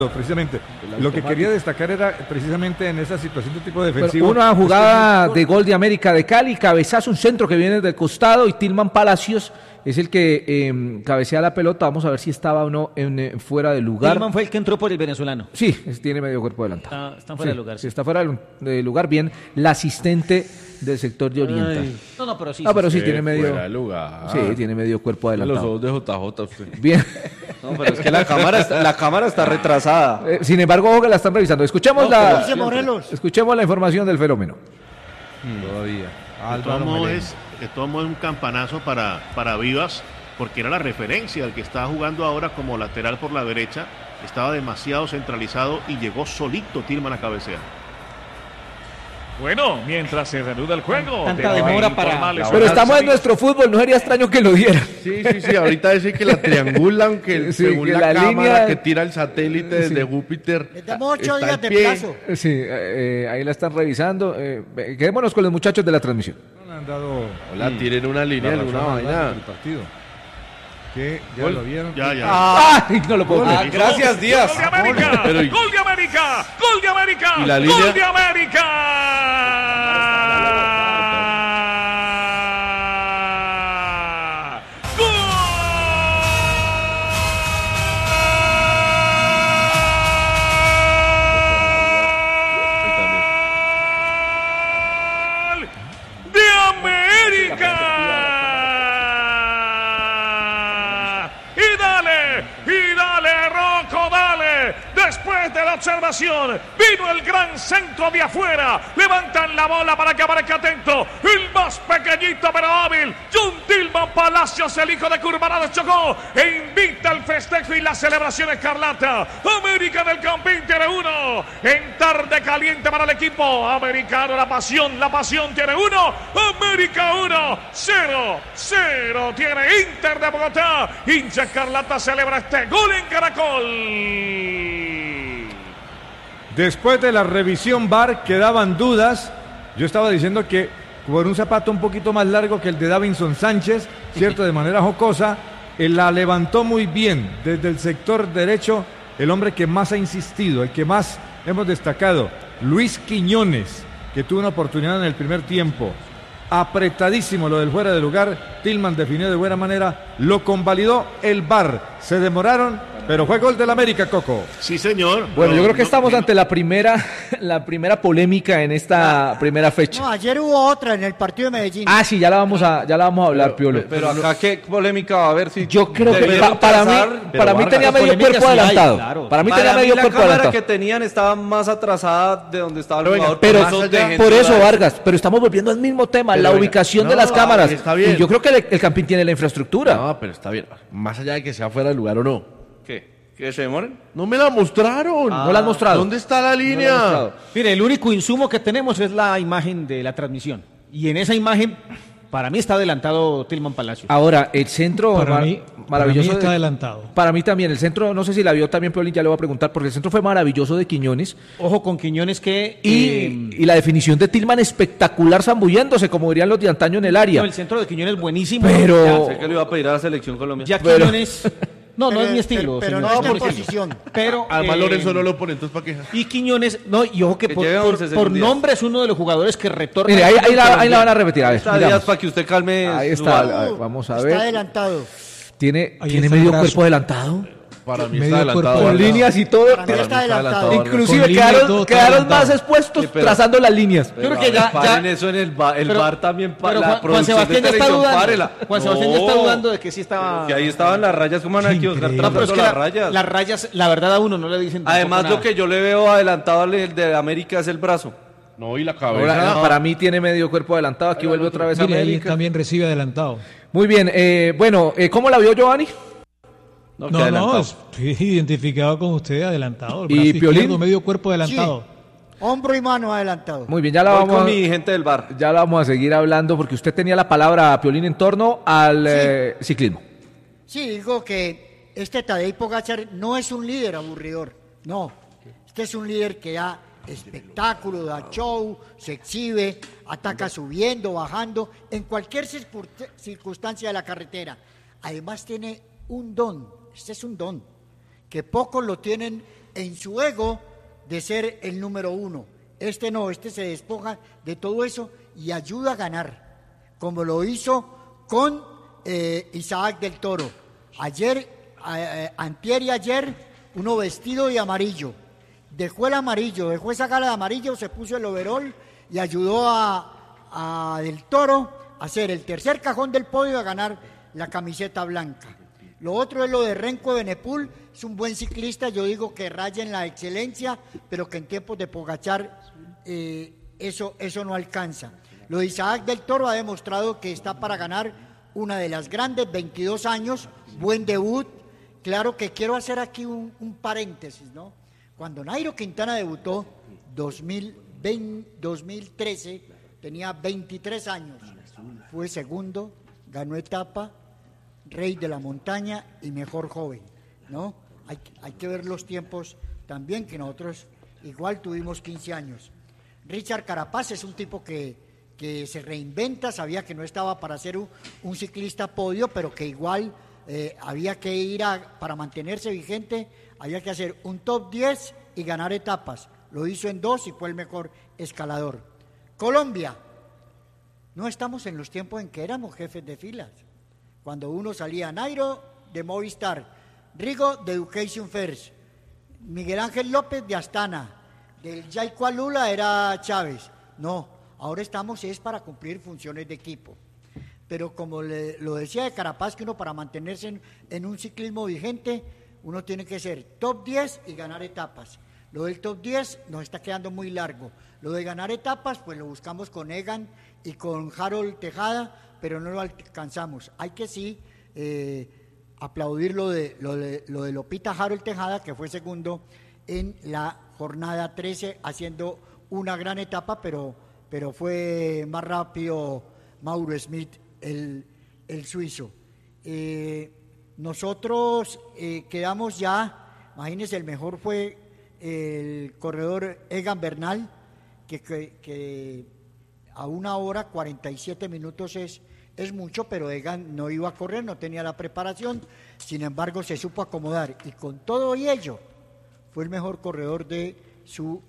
Precisamente, lo que quería destacar era precisamente en esa situación de tipo defensivo. Bueno, una jugada de gol de América de Cali, cabezazo, un centro que viene del costado y Tilman Palacios es el que cabecea la pelota. Vamos a ver si estaba o no fuera de lugar. Tilman fue el que entró por el venezolano. Sí, tiene medio cuerpo adelantado. Está fuera de lugar. Sí, está fuera de lugar. Bien, la asistente del sector de Oriental. Ay. No, pero sí. Pero sí tiene medio. Fuera de lugar. Sí, tiene medio cuerpo adelantado. Los ojos de JJ usted. Bien. No, pero es que la cámara está retrasada. Sin embargo, ojo que la están revisando. Escuchemos Morelos. la información del fenómeno. Todavía. De todos modos es un campanazo para Vivas, porque era la referencia del que estaba jugando ahora como lateral por la derecha. Estaba demasiado centralizado y llegó solito Tilman a cabecear. Bueno, mientras se reanuda el juego. Tanta demora para... Pero estamos en nuestro fútbol, no sería extraño que lo diera. Sí, ahorita dice que la triangulan, que Sí, según que la cámara línea... que tira el satélite desde Júpiter. Le damos 8 está días en de pie. plazo. Sí, ahí la están revisando. Quedémonos con los muchachos de la transmisión. Han dado Hola, tiren una línea, la alguna razón vaina. del partido. Que ya lo vieron. Ya. ¡Ay! No lo puedo creer. Gracias, Díaz. ¡Gol de América! Pero- ¡Gol de América! ¡Gol de América! ¿Y la línea? ¡Gol de América! ¡Gol de América! Y dale, Rocco, dale. Después de la observación, vino el gran centro de afuera. Levantan la bola para que aparezca atento. El más pequeñito pero hábil, John Tilman Palacios, el hijo de Curvarado Chocó, e invita al festejo y la celebración escarlata. América del Campín tiene 1. En tarde caliente para el equipo americano. La pasión tiene 1. América 1. 0 tiene Inter de Bogotá. Hincha escarlata celebra este gol en Caracol. Después de la revisión VAR quedaban dudas. Yo estaba diciendo que por un zapato un poquito más largo que el de Davinson Sánchez, cierto, de manera jocosa, él la levantó muy bien desde el sector derecho. El hombre que más ha insistido, el que más hemos destacado, Luis Quiñones, que tuvo una oportunidad en el primer tiempo. Apretadísimo lo del fuera de lugar. Tilman definió de buena manera, lo convalidó el VAR. Se demoraron, pero fue gol del América, Coco. Sí, señor. Bueno, yo creo que estamos ante la primera polémica en esta primera fecha. No, ayer hubo otra en el partido de Medellín. Sí, ya la vamos a hablar, Piolo. Pero acá, ¿qué polémica va a haber? Si Yo creo que debieron para mí trazar- tenía medio polémica cuerpo sí hay, adelantado. claro. Para mí tenía Para mí medio la cuerpo cámara adelantado. que tenían estaba más atrasada de donde estaba el jugador. Pero Más allá- por eso, Vargas, pero estamos volviendo al mismo tema, Pero la venga, ubicación de no, las cámaras. está bien. Y yo creo que el Campín tiene la infraestructura. No, pero está bien. Más allá de que sea fuera de lugar o no. ¿Qué? ¿Que se demoren? No me la mostraron. No la han mostrado. ¿Dónde está la No la han línea? mostrado. Mire, el único insumo que tenemos es la imagen de la transmisión. Y en esa imagen, para mí está adelantado Tilman Palacios. Ahora, el centro maravilloso. Para mí está adelantado. Para mí también, el centro, no sé si la vio también, Piolín, ya le voy a preguntar, porque el centro fue maravilloso de Quiñones. Ojo con Quiñones que... Y la definición de Tilman espectacular, zambulléndose, como dirían los de antaño en el área. no, el centro de Quiñones buenísimo. Pero- Sé que le iba a pedir a la selección Colombia. Ya Pero- Quiñones... No es mi estilo. Pero señor. no es No, de porque- posición. Pero... Además, Lorenzo no lo pone, entonces ¿para qué? Y Quiñones, no, y ojo que Que por, lleve por- 11 por segundos. nombre es uno de los jugadores que retorna. Mire, ahí la van a repetir, a ver, Está miramos. Díaz para que usted calme. Ahí su- está, a ver, vamos a Está ver. adelantado. Tiene Ahí medio está el brazo. cuerpo adelantado. Para mí Medio está adelantado. cuerpo Con Vargas. líneas y todo. Para mí está adelantado. Inclusive Con líneas, todo está quedaron adelantado. más expuestos Sí, pero- trazando las líneas. Yo creo que ya... Paren eso en el bar, pero- bar también. Pero la Juan producción Sebastián de ya está televisión, dudando. párela. Juan Sebastián ya está dudando de que sí estaba... Que ahí estaban las rayas, ¿cómo van a equivocar? Increíble. No, pero es que las rayas. las rayas, la verdad a uno no le dicen tampoco Además, nada. lo que yo le veo adelantado al de América es el brazo. No, y la Ahora, para mí tiene medio cuerpo adelantado. Aquí vuelve otra vez Mire, él América. también recibe adelantado. Muy bien. Bueno, ¿cómo la vio Giovanni? que No, adelantado. estoy identificado con usted adelantado. El ¿Y brazo Piolín? izquierdo, medio cuerpo adelantado. Sí. Hombro y mano adelantado. Muy bien, ya la Voy vamos con mi gente del bar. ya la vamos a seguir hablando porque usted tenía la palabra, Piolín, en torno al ciclismo. Sí, digo que este Tadej Pogačar no es un líder aburridor. No. Este es un líder que da espectáculo, da show, se exhibe, ataca subiendo, bajando, en cualquier circunstancia de la carretera. Además tiene un don, este es un don, que pocos lo tienen en su ego de ser el número uno. Este no, este se despoja de todo eso y ayuda a ganar, como lo hizo con Isaac del Toro. Ayer, antier y ayer, uno vestido de amarillo. Dejó el amarillo, dejó esa gala de amarillo, se puso el overol y ayudó a Del Toro a hacer el tercer cajón del podio y a ganar la camiseta blanca. Lo otro es lo de Renko Benepul, es un buen ciclista, yo digo que raya en la excelencia, pero que en tiempos de Pogačar eso no alcanza. Lo de Isaac del Toro ha demostrado que está para ganar una de las grandes, 22 años, buen debut. Claro que quiero hacer aquí un paréntesis, ¿no? Cuando Nairo Quintana debutó 2013, tenía 23 años, fue segundo, ganó etapa, rey de la montaña y mejor joven, ¿no? Hay que ver los tiempos también, que nosotros igual tuvimos 15 años. Richard Carapaz es un tipo que se reinventa, sabía que no estaba para ser un ciclista podio, pero que igual había que ir para mantenerse vigente, había que hacer un top 10 y ganar etapas. Lo hizo en 2 y fue el mejor escalador. Colombia, no estamos en los tiempos en que éramos jefes de filas. Cuando uno salía, Nairo de Movistar, Rigo de Education First, Miguel Ángel López de Astana, del Yaico Lula era Chávez. No, ahora estamos es para cumplir funciones de equipo. Pero como lo decía de Carapaz, que uno para mantenerse en un ciclismo vigente, uno tiene que ser top 10 y ganar etapas. Lo del top 10 nos está quedando muy largo. Lo de ganar etapas, pues lo buscamos con Egan y con Harold Tejada, pero no lo alcanzamos. Hay que sí aplaudir lo de Lopita Harold Tejada, que fue segundo en la jornada 13, haciendo una gran etapa, pero fue más rápido Mauro Smith, el suizo. Nosotros quedamos ya, imagínense, el mejor fue el corredor Egan Bernal, que a 1 hora 47 minutos es mucho, pero Egan no iba a correr, no tenía la preparación, sin embargo se supo acomodar, y con todo y ello fue el mejor corredor de su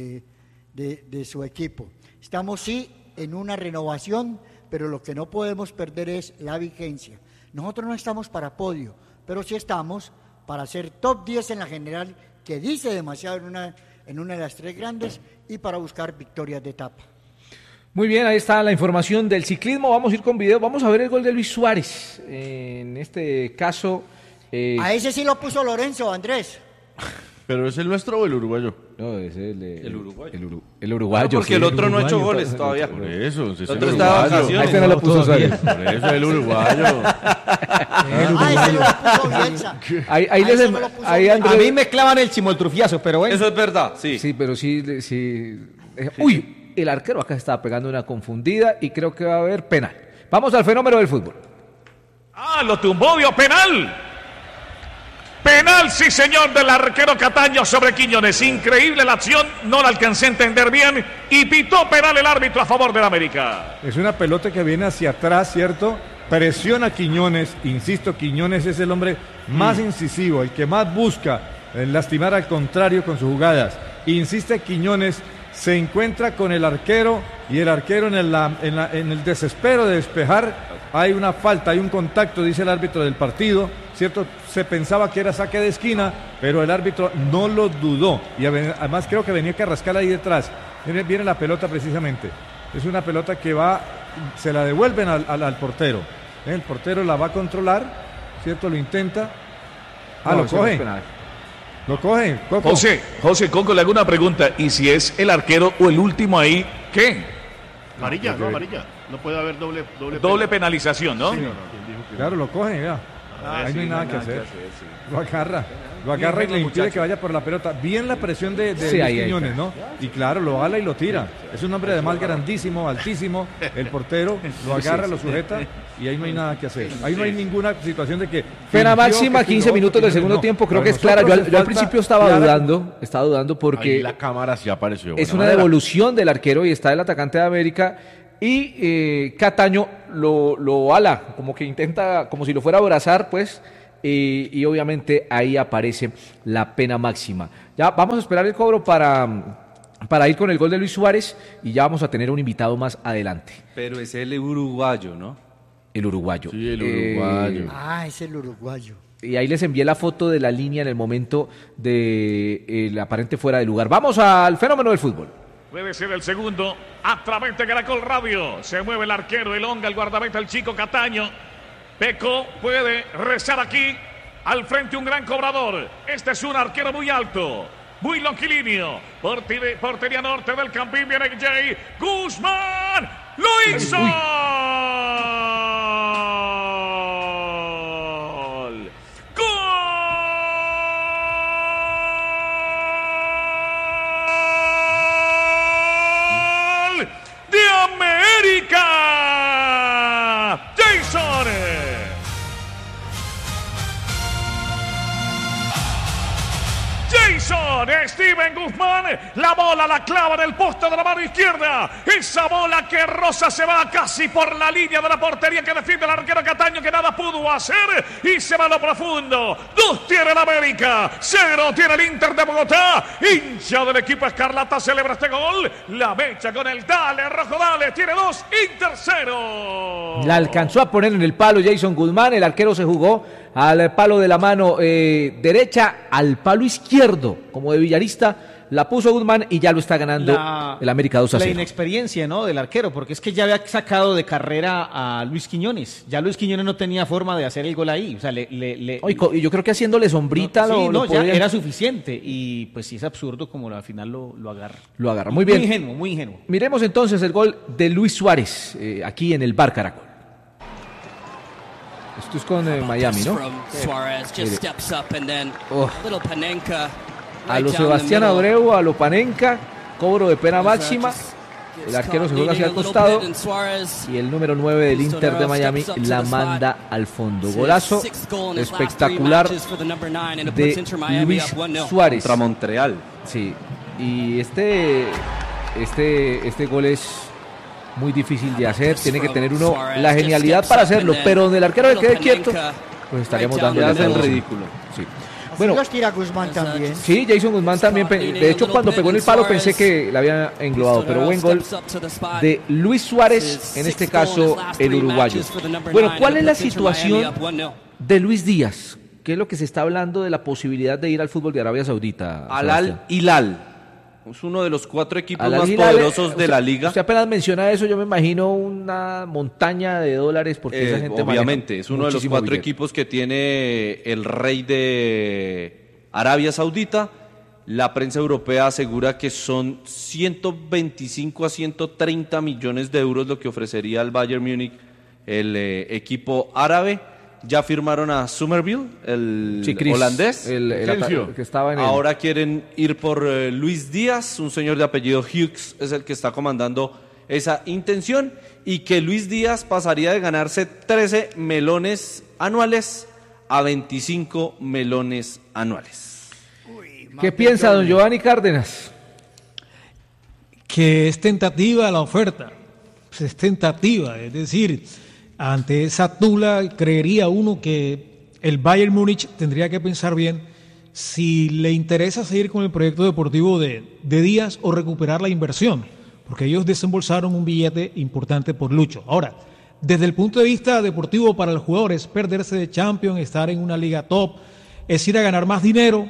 equipo. Estamos sí en una renovación, pero lo que no podemos perder es la vigencia. Nosotros no estamos para podio, pero sí estamos para ser top 10 en la general, que dice demasiado en una de las 3 grandes, y para buscar victorias de etapa. Muy bien, ahí está la información del ciclismo. Vamos a ir con video, vamos a ver el gol de Luis Suárez. En este caso... A ese sí lo puso Lorenzo, Andrés. ¿Pero es el nuestro o el uruguayo? No, es El uruguayo. El uruguayo. No, porque sí, el otro no ha hecho uruguayo. goles todavía. Por eso, si es El el otro está de uruguayo. vacaciones. Este no lo puso todavía. Suárez. Por eso es el uruguayo. Ese lo puso Bielsa. Ahí ese me lo puso ahí Bielsa. A mí me clavan el chimoltrufiazo, pero bueno. Eso es verdad, sí. Sí, pero sí. Uy, el arquero acá estaba pegando una confundida y creo que va a haber penal. Vamos al fenómeno del fútbol. Ah, lo tumbó, dio penal. Penal, sí señor, del arquero Cataño sobre Quiñones. Increíble la acción, no la alcancé a entender bien y pitó penal el árbitro a favor del América. Es una pelota que viene hacia atrás, ¿cierto? Presiona a Quiñones, insisto, Quiñones es el hombre más incisivo, el que más busca lastimar al contrario con sus jugadas. Insiste Quiñones, se encuentra con el arquero y el arquero en el desespero de despejar, hay una falta, hay un contacto, dice el árbitro del partido, ¿cierto? Se pensaba que era saque de esquina, pero el árbitro no lo dudó y además creo que venía Carrascal ahí detrás. Viene la pelota precisamente, es una pelota que se la devuelven al portero. El portero la va a controlar, ¿cierto? Lo intenta. Lo coge. Lo coge, Coco. José Coco, le hago una pregunta. ¿Y si es el arquero o el último ahí, qué? Amarilla, no amarilla. No puede haber Doble penalización, ¿no? Sí, Claro, lo coge, ya. Ahí no hay nada que hacer. Lo agarra y le impide que vaya por la pelota. Bien la presión de Quiñones, ¿no? Y claro, lo ala y lo tira. Es un hombre además grandísimo, altísimo. El portero lo agarra, lo sujeta y ahí no hay nada que hacer. Ahí no hay ninguna situación de que... Pena máxima, 15 minutos del segundo tiempo, creo que es clara. Yo al principio estaba dudando porque... Ahí la cámara sí apareció. Es una devolución del arquero y está el atacante de América y Cataño lo ala, como que intenta, como si lo fuera a abrazar, pues, y obviamente ahí aparece la pena máxima. Ya vamos a esperar el cobro para ir con el gol de Luis Suárez y ya vamos a tener un invitado más adelante. Pero es el uruguayo, ¿no? El uruguayo. Sí, el uruguayo. Es el uruguayo. Y ahí les envié la foto de la línea en el momento del aparente fuera de lugar. Vamos al fenómeno del fútbol. Puede ser el segundo a través de Caracol Radio. Se mueve el arquero, el Onga, el guardameta, el chico Cataño. Peco puede rezar aquí. Al frente un gran cobrador. Este es un arquero muy alto, muy longilíneo. Portería norte del Campín viene Jay Guzmán. ¡Lo hizo! Steven Guzmán, la bola la clava en el poste de la mano izquierda. Esa bola que rosa se va casi por la línea de la portería que defiende el arquero Cataño, que nada pudo hacer y se va a lo profundo. 2 tiene el América, 0 tiene el Inter de Bogotá. Hincha del equipo escarlata celebra este gol. La mecha con el dale, rojo dale, tiene 2, Inter 0. La alcanzó a poner en el palo Jason Guzmán, el arquero se jugó al palo de la mano derecha, al palo izquierdo, como de villarista, la puso Guzmán y ya lo está ganando el América 2-0. La inexperiencia, ¿no?, del arquero, porque es que ya había sacado de carrera a Luis Quiñones. Ya Luis Quiñones no tenía forma de hacer el gol ahí. O sea, y yo creo que haciéndole sombrita ya era suficiente. Y pues sí es absurdo como al final lo agarra. Lo agarra, muy bien. Muy ingenuo. Miremos entonces el gol de Luis Suárez, aquí en el Bar Caracol. Esto es con Miami, ¿no? A lo Sebastián Abreu, a lo Panenka, cobro de pena máxima. El arquero se juega hacia el costado y el número 9 del Inter de Miami la manda al fondo. Golazo espectacular de Luis Suárez contra Montreal. Sí, y este gol es muy difícil de hacer, tiene que tener uno la genialidad para hacerlo, pero donde el arquero le quede quieto, pues estaríamos dándole el ridículo. Sí. Bueno, los tira Guzmán también. Sí, Jason Guzmán también. De hecho, cuando pegó en el palo pensé que la había englobado, pero buen gol de Luis Suárez, en este caso el uruguayo. Bueno, ¿cuál es la situación de Luis Díaz? ¿Qué es lo que se está hablando de la posibilidad de ir al fútbol de Arabia Saudita? Al Hilal. Es uno de los 4 equipos más poderosos de la liga. Usted apenas menciona eso, yo me imagino una montaña de dólares porque esa gente obviamente, es uno de los 4 equipos que tiene el rey de Arabia Saudita. La prensa europea asegura que son 125 a 130 millones de euros lo que ofrecería al Bayern Múnich el equipo árabe. Ya firmaron a Somerville, el holandés, que estaba en ahora quieren ir por Luis Díaz, un señor de apellido Hughes, es el que está comandando esa intención, y que Luis Díaz pasaría de ganarse 13 melones anuales a 25 melones anuales. ¿Qué piensa don Giovanni Cárdenas? Que es tentativa la oferta, es tentativa, es decir, ante esa tula creería uno que el Bayern Múnich tendría que pensar bien si le interesa seguir con el proyecto deportivo de Díaz o recuperar la inversión, porque ellos desembolsaron un billete importante por Lucho. Ahora, desde el punto de vista deportivo para el jugador es perderse de Champions, estar en una liga top, es ir a ganar más dinero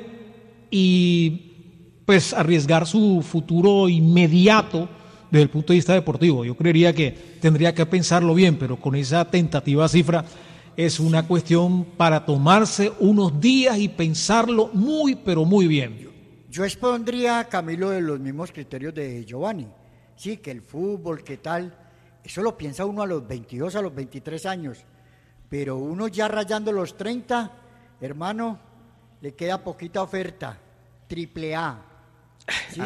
y pues arriesgar su futuro inmediato desde el punto de vista deportivo. Yo creería que tendría que pensarlo bien, pero con esa tentativa cifra es una cuestión para tomarse unos días y pensarlo muy, pero muy bien. Yo expondría, Camilo, de los mismos criterios de Giovanni. Sí, que el fútbol, qué tal, eso lo piensa uno a los 22, a los 23 años, pero uno ya rayando los 30, hermano, le queda poquita oferta, AAA, ¿sí?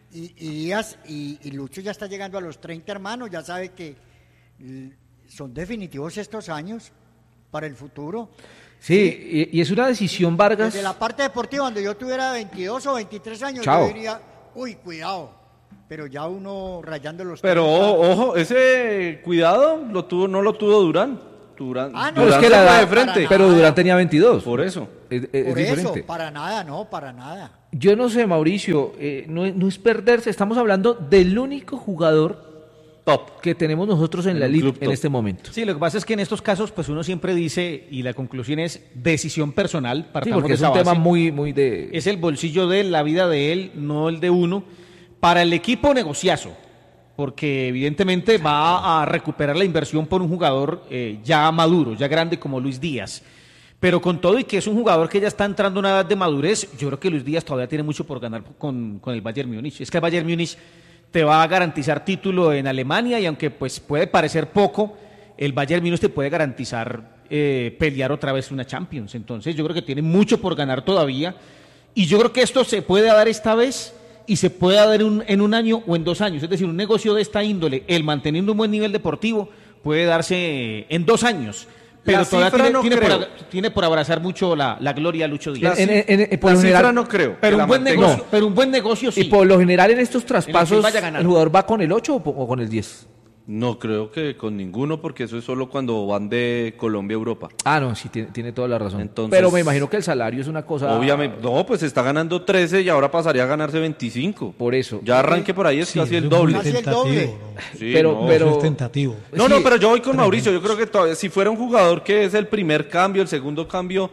Y Lucho ya está llegando a los 30, hermano, ya sabe que son definitivos estos años para el futuro. Sí, y es una decisión, Vargas. Desde la parte deportiva, donde yo tuviera 22 o 23 años, Chao. yo diría, uy, cuidado, pero ya uno rayando los 30. Pero ojo, ese cuidado no lo tuvo Durán. Durán, Ah, no, Pero es Durán que se la fue edad, de frente. pero Durán tenía 22. Por eso. Es Por diferente. eso, para nada, no, para nada. Yo no sé, Mauricio, no es perderse. Estamos hablando del único jugador Top. que tenemos nosotros en la un liga club en top. este momento. Sí, lo que pasa es que en estos casos, pues uno siempre dice, y la conclusión es decisión personal, Sí, partamos porque de es esa un tema base. muy de... Es el bolsillo de él, la vida de él, no el de uno. Para el equipo, negociazo, porque evidentemente va a recuperar la inversión por un jugador ya maduro, ya grande como Luis Díaz. Pero con todo y que es un jugador que ya está entrando a una edad de madurez, yo creo que Luis Díaz todavía tiene mucho por ganar con el Bayern Múnich. Es que el Bayern Múnich te va a garantizar título en Alemania y aunque pues puede parecer poco, el Bayern Múnich te puede garantizar pelear otra vez una Champions. Entonces yo creo que tiene mucho por ganar todavía y yo creo que esto se puede dar esta vez y se puede dar en un año o en 2 años. Es decir, un negocio de esta índole, el manteniendo un buen nivel deportivo, puede darse en 2 años. Pero La todavía cifra no creo. tiene por abrazar mucho la gloria a Lucho Díaz. por La lo cifra general- no creo. Pero que la un buen mantenga. negocio, pero un buen negocio sí. Y por lo general en estos traspasos, vaya a ganar. ¿el jugador va con el 8 o con el 10? No creo que con ninguno, porque eso es solo cuando van de Colombia a Europa. Ah, no, sí, tiene toda la razón. Entonces- Pero me imagino que el salario es una cosa... Obviamente, no, pues está ganando 13 y ahora pasaría a ganarse 25. Por eso. Ya arranque por ahí, es Sí, casi el es doble. muy Casi el tentativo, doble. ¿no? Sí, Pero- no. pero- Eso es tentativo. No, Sí, no, pero yo voy con Mauricio. Yo creo que todavía, si fuera un jugador que es el primer cambio, el segundo cambio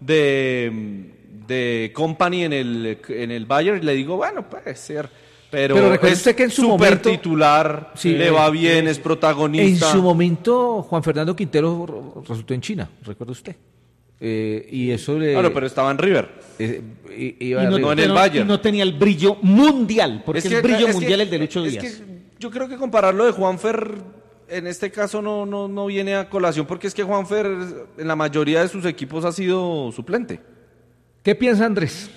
de Company en el Bayern, le digo, bueno, puede ser. Pero recuerde es usted que en su súper momento- titular, Sí, le va bien, es En protagonista. su momento, Juan Fernando Quintero resultó en China, ¿recuerda usted? Y eso le... Claro, pero estaba en River. iba Y no, arriba. no en el pero- Bayern. y no tenía el brillo mundial, porque Es es que- el brillo es que- mundial el de Lucho es Díaz. que yo creo que compararlo de Juanfer en este caso no viene a colación, porque es que Juanfer en la mayoría de sus equipos ha sido suplente. ¿Qué piensa Andrés?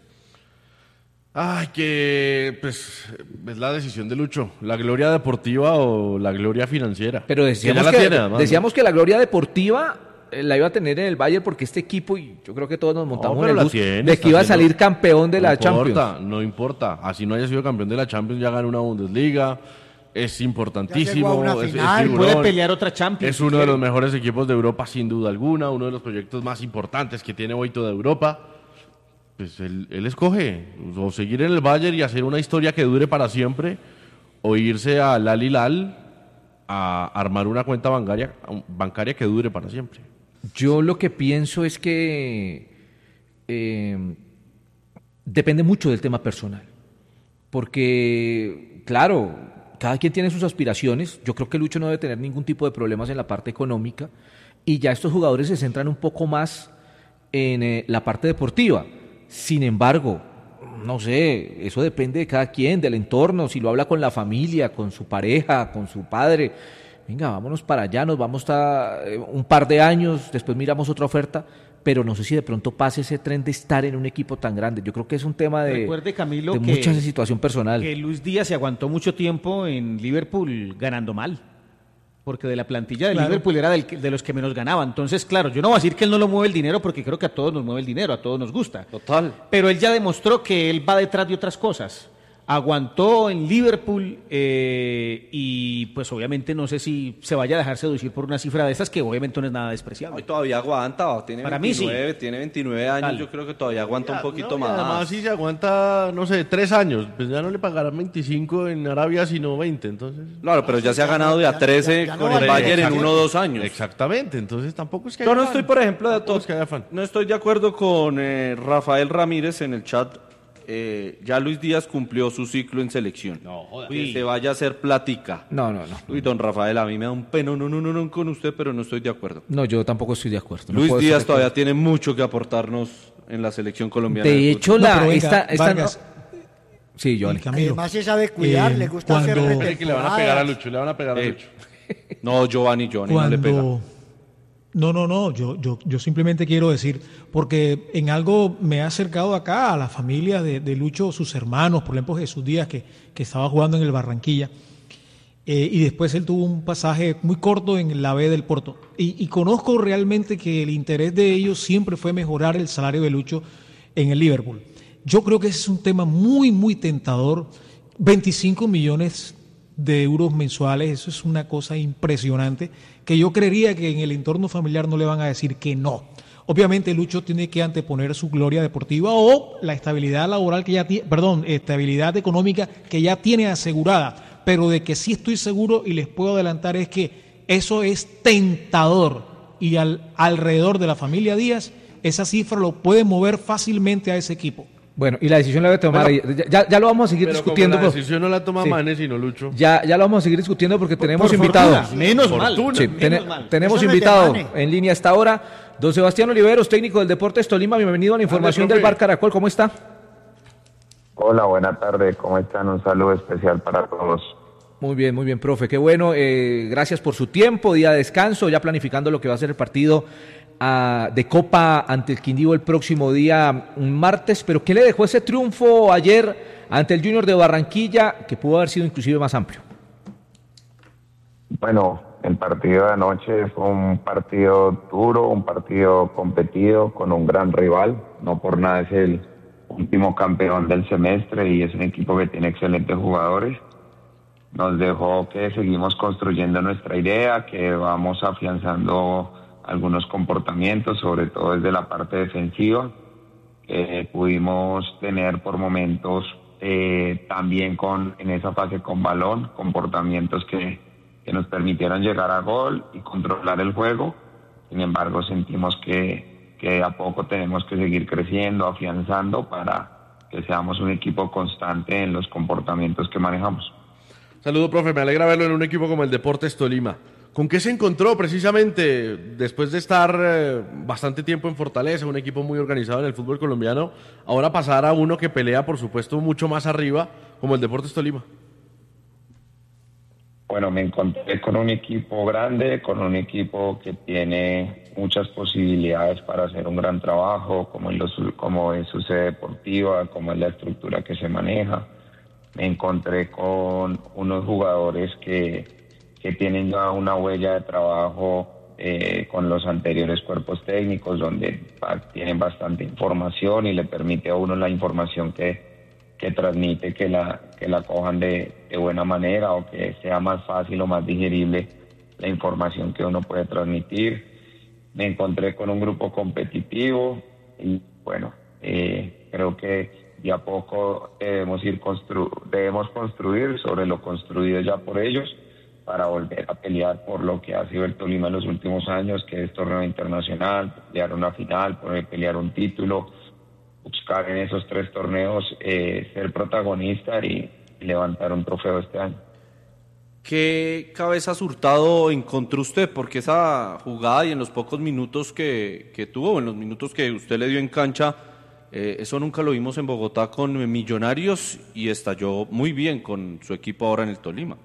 Ay, que pues es la decisión de Lucho, la gloria deportiva o la gloria financiera. Pero ya decíamos, la que, tiene, además, ¿no? decíamos que la gloria deportiva la iba a tener en el Bayern porque este equipo, y yo creo que todos nos montamos pero en el la bus, tiene, de está que iba a haciendo- salir campeón de la No importa, Champions. no importa. Así no haya sido campeón de la Champions, ya ganó una Bundesliga. Es importantísimo. Ya llegó a una final, figurón, puede pelear otra Champions. Es uno de los mejores equipos de Europa, sin duda alguna. Uno de los proyectos más importantes que tiene hoy toda Europa. Pues él escoge o seguir en el Bayern y hacer una historia que dure para siempre, o irse al Al Hilal a armar una cuenta bancaria que dure para siempre. Yo lo que pienso es que depende mucho del tema personal. Porque, claro, cada quien tiene sus aspiraciones. Yo creo que Lucho no debe tener ningún tipo de problemas en la parte económica. Y ya estos jugadores se centran un poco más en la parte deportiva. Sin embargo, no sé, eso depende de cada quien, del entorno. Si lo habla con la familia, con su pareja, con su padre. Venga, vámonos para allá, nos vamos a un par de años, después miramos otra oferta, pero no sé si de pronto pase ese tren de estar en un equipo tan grande. Yo creo que es un tema de, Recuerde, Camilo, de que- mucha situación personal. Que Luis Díaz se aguantó mucho tiempo en Liverpool ganando mal. Porque de la plantilla de Claro. Liverpool era de los que menos ganaba. Entonces, claro, yo no voy a decir que él no lo mueve el dinero porque creo que a todos nos mueve el dinero, a todos nos gusta. Total. Pero él ya demostró que él va detrás de otras cosas. Aguantó en Liverpool y pues obviamente no sé si se vaya a dejar seducir por una cifra de esas que obviamente no es nada Hoy despreciable. todavía aguanta, tiene Para mí sí. 29, tiene 29 años, Total. yo creo que todavía aguanta un poquito No, y más. además, si se aguanta, no sé, 3 años, pues ya no le pagarán 25 en Arabia, sino 20, entonces. Claro, pero ya se ha ganado de a 13 ya no con el vale. Bayern en Exacto. 1 o 2 años. Exactamente, entonces tampoco es que Yo haya no afán. estoy, por ejemplo, Tampoco es que haya afán. no estoy de acuerdo con Rafael Ramírez en el chat. Ya Luis Díaz cumplió su ciclo en selección. Que se vaya a hacer plática. No. Uy, don Rafael, a mí me da un peno no con usted, pero no estoy de acuerdo. No, yo tampoco estoy de acuerdo. No Luis puedo Díaz estar de todavía acuerdo. tiene mucho que aportarnos en la selección colombiana. De de hecho, fútbol. No, la pero venga, esta Vargas, Sí, Johnny. y Camilo, Además se sabe cuidar, le gusta hacer cuando- Cree que le van a pegar a Lucho, le van a pegar a Lucho. No, Giovanni no le pega. No, yo simplemente quiero decir, porque en algo me ha acercado acá a la familia de Lucho, sus hermanos, por ejemplo Jesús Díaz, que estaba jugando en el Barranquilla, y después él tuvo un pasaje muy corto en la B del Porto, y conozco realmente que el interés de ellos siempre fue mejorar el salario de Lucho en el Liverpool. Yo creo que ese es un tema muy, muy tentador. 25 millones de euros mensuales. Eso es una cosa impresionante que yo creería que en el entorno familiar no le van a decir que no. Obviamente Lucho tiene que anteponer su gloria deportiva o la estabilidad laboral que ya tiene, estabilidad económica que ya tiene asegurada, pero de que sí estoy seguro y les puedo adelantar es que eso es tentador y alrededor de la familia Díaz esa cifra lo puede mover fácilmente a ese equipo. Bueno, y la decisión la debe tomar ya lo vamos a seguir discutiendo. La decisión no la toma Manes, sino Lucho. Ya lo vamos a seguir discutiendo porque tenemos invitado. Menos mal. Tenemos invitado en línea hasta ahora. Don Sebastián Oliveros, técnico del Deportes Tolima, bienvenido a la información del Bar Caracol. ¿Cómo está? Hola, buena tarde. ¿Cómo están? Un saludo especial para todos. Muy bien, profe. Qué bueno. Gracias por su tiempo, día de descanso, ya planificando lo que va a ser el partido de Copa ante el Quindío el próximo día, un martes. Pero ¿qué le dejó ese triunfo ayer ante el Junior de Barranquilla, que pudo haber sido inclusive más amplio? Bueno, el partido de anoche fue un partido duro, un partido competido con un gran rival. No por nada es el último campeón del semestre y es un equipo que tiene excelentes jugadores. Nos dejó que seguimos construyendo nuestra idea, que vamos afianzando algunos comportamientos, sobre todo desde la parte defensiva. Pudimos tener por momentos también en esa fase con balón, comportamientos que nos permitieron llegar a gol y controlar el juego. Sin embargo, sentimos que a poco tenemos que seguir creciendo, afianzando para que seamos un equipo constante en los comportamientos que manejamos. Saludo, profe, me alegra verlo en un equipo como el Deportes Tolima. ¿Con qué se encontró precisamente después de estar bastante tiempo en Fortaleza, un equipo muy organizado en el fútbol colombiano, ahora pasar a uno que pelea, por supuesto, mucho más arriba, como el Deportes Tolima? Bueno, me encontré con un equipo grande, con un equipo que tiene muchas posibilidades para hacer un gran trabajo, como es su sede deportiva, como es la estructura que se maneja. Me encontré con unos jugadores que tienen ya una huella de trabajo con los anteriores cuerpos técnicos, donde tienen bastante información y le permite a uno la información que transmite que la cojan de buena manera, o que sea más fácil o más digerible la información que uno puede transmitir. Me encontré con un grupo competitivo y bueno, creo que de a poco debemos construir sobre lo construido ya por ellos para volver a pelear por lo que ha sido el Tolima en los últimos años, que es torneo internacional, pelear una final, pelear un título, buscar en esos 3 torneos ser protagonista y levantar un trofeo este año. ¿Qué cabezas Hurtado encontró usted? Porque esa jugada y en los pocos minutos que tuvo, en los minutos que usted le dio en cancha, eso nunca lo vimos en Bogotá con Millonarios y estalló muy bien con su equipo ahora en el Tolima.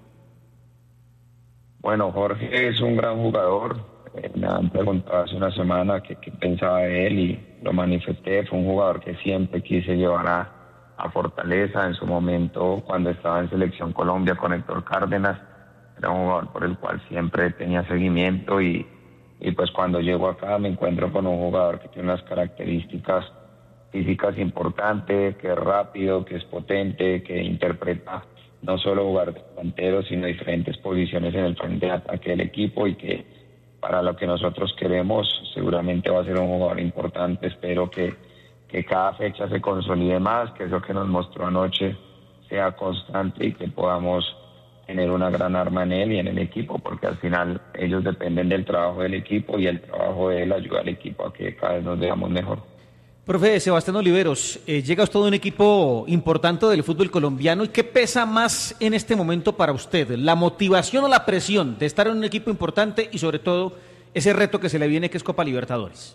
Bueno, Jorge es un gran jugador. Me han preguntado hace una semana qué pensaba de él y lo manifesté. Fue un jugador que siempre quise llevar a Fortaleza. En su momento, cuando estaba en Selección Colombia con Héctor Cárdenas, era un jugador por el cual siempre tenía seguimiento y pues cuando llego acá me encuentro con un jugador que tiene unas características físicas importantes, que es rápido, que es potente, que interpreta no solo jugar de delantero, sino diferentes posiciones en el frente de ataque del equipo, y que para lo que nosotros queremos seguramente va a ser un jugador importante. Espero que cada fecha se consolide más, que eso que nos mostró anoche sea constante y que podamos tener una gran arma en él y en el equipo, porque al final ellos dependen del trabajo del equipo y el trabajo de él ayuda al equipo a que cada vez nos veamos mejor. Profe Sebastián Oliveros, llega usted a un equipo importante del fútbol colombiano. ¿Y qué pesa más en este momento para usted? ¿La motivación o la presión de estar en un equipo importante y sobre todo ese reto que se le viene, que es Copa Libertadores?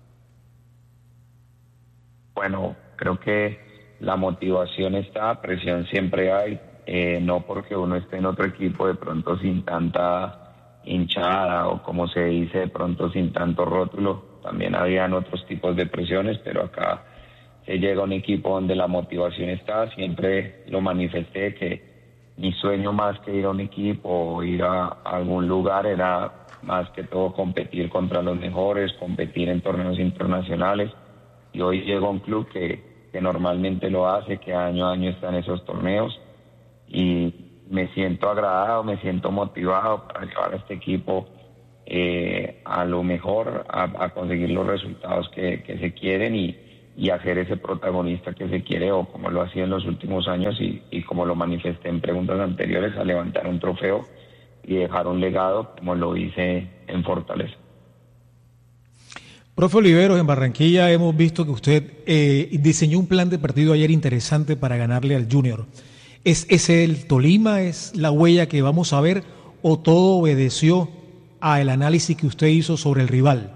Bueno, creo que la motivación está, presión siempre hay, no porque uno esté en otro equipo de pronto sin tanta hinchada o como se dice de pronto sin tanto rótulo. También habían otros tipos de presiones, pero acá se llega a un equipo donde la motivación está. Siempre lo manifesté que mi sueño más que ir a un equipo o ir a algún lugar era más que todo competir contra los mejores, competir en torneos internacionales. Y hoy llego a un club que normalmente lo hace, que año a año está en esos torneos. Y me siento agradado, me siento motivado para llevar a este equipo a lo mejor, a conseguir los resultados que se quieren y a ser ese protagonista que se quiere, o como lo ha sido en los últimos años y como lo manifesté en preguntas anteriores, a levantar un trofeo y dejar un legado como lo hice en Fortaleza. Profe Oliveros, en Barranquilla hemos visto que usted diseñó un plan de partido ayer interesante para ganarle al Junior. ¿Es ese el Tolima? ¿Es la huella que vamos a ver? ¿O todo obedeció al análisis que usted hizo sobre el rival?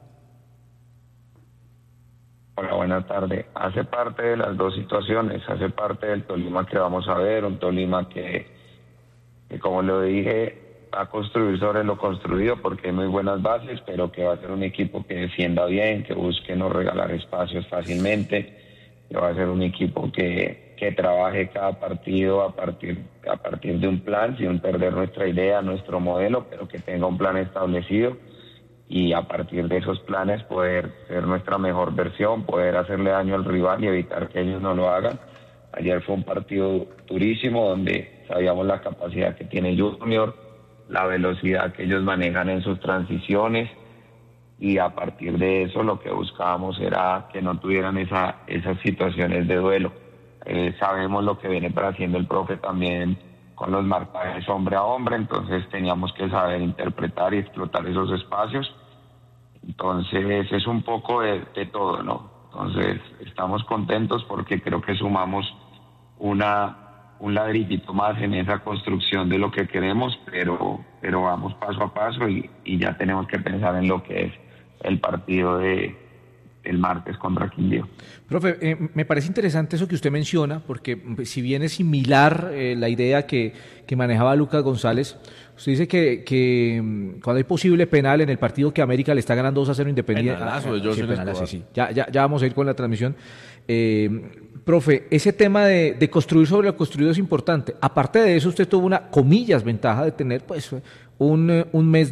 Hola, buenas tardes. Hace parte de las dos situaciones, hace parte del Tolima que vamos a ver, un Tolima que como lo dije, va a construir sobre lo construido porque hay muy buenas bases, pero que va a ser un equipo que defienda bien, que busque no regalar espacios fácilmente, que va a ser un equipo que trabaje cada partido a partir de un plan, sin perder nuestra idea, nuestro modelo, pero que tenga un plan establecido y a partir de esos planes poder ser nuestra mejor versión, poder hacerle daño al rival y evitar que ellos no lo hagan. Ayer fue un partido durísimo donde sabíamos la capacidad que tiene Junior, la velocidad que ellos manejan en sus transiciones y a partir de eso lo que buscábamos era que no tuvieran esas situaciones de duelo. Sabemos lo que viene haciendo el profe también con los marcajes hombre a hombre, entonces teníamos que saber interpretar y explotar esos espacios. Entonces es un poco de todo, ¿no? Entonces estamos contentos porque creo que sumamos un ladrillito más en esa construcción de lo que queremos, pero vamos paso a paso y ya tenemos que pensar en lo que es el partido el martes contra Quindío. Profe, me parece interesante eso que usted menciona, porque si bien es similar la idea que manejaba Lucas González, usted dice que cuando hay posible penal en el partido que América le está ganando 2-0 Independiente. Sí. Ya vamos a ir con la transmisión. Profe, ese tema de construir sobre lo construido es importante. Aparte de eso, usted tuvo una, comillas, ventaja de tener pues un mes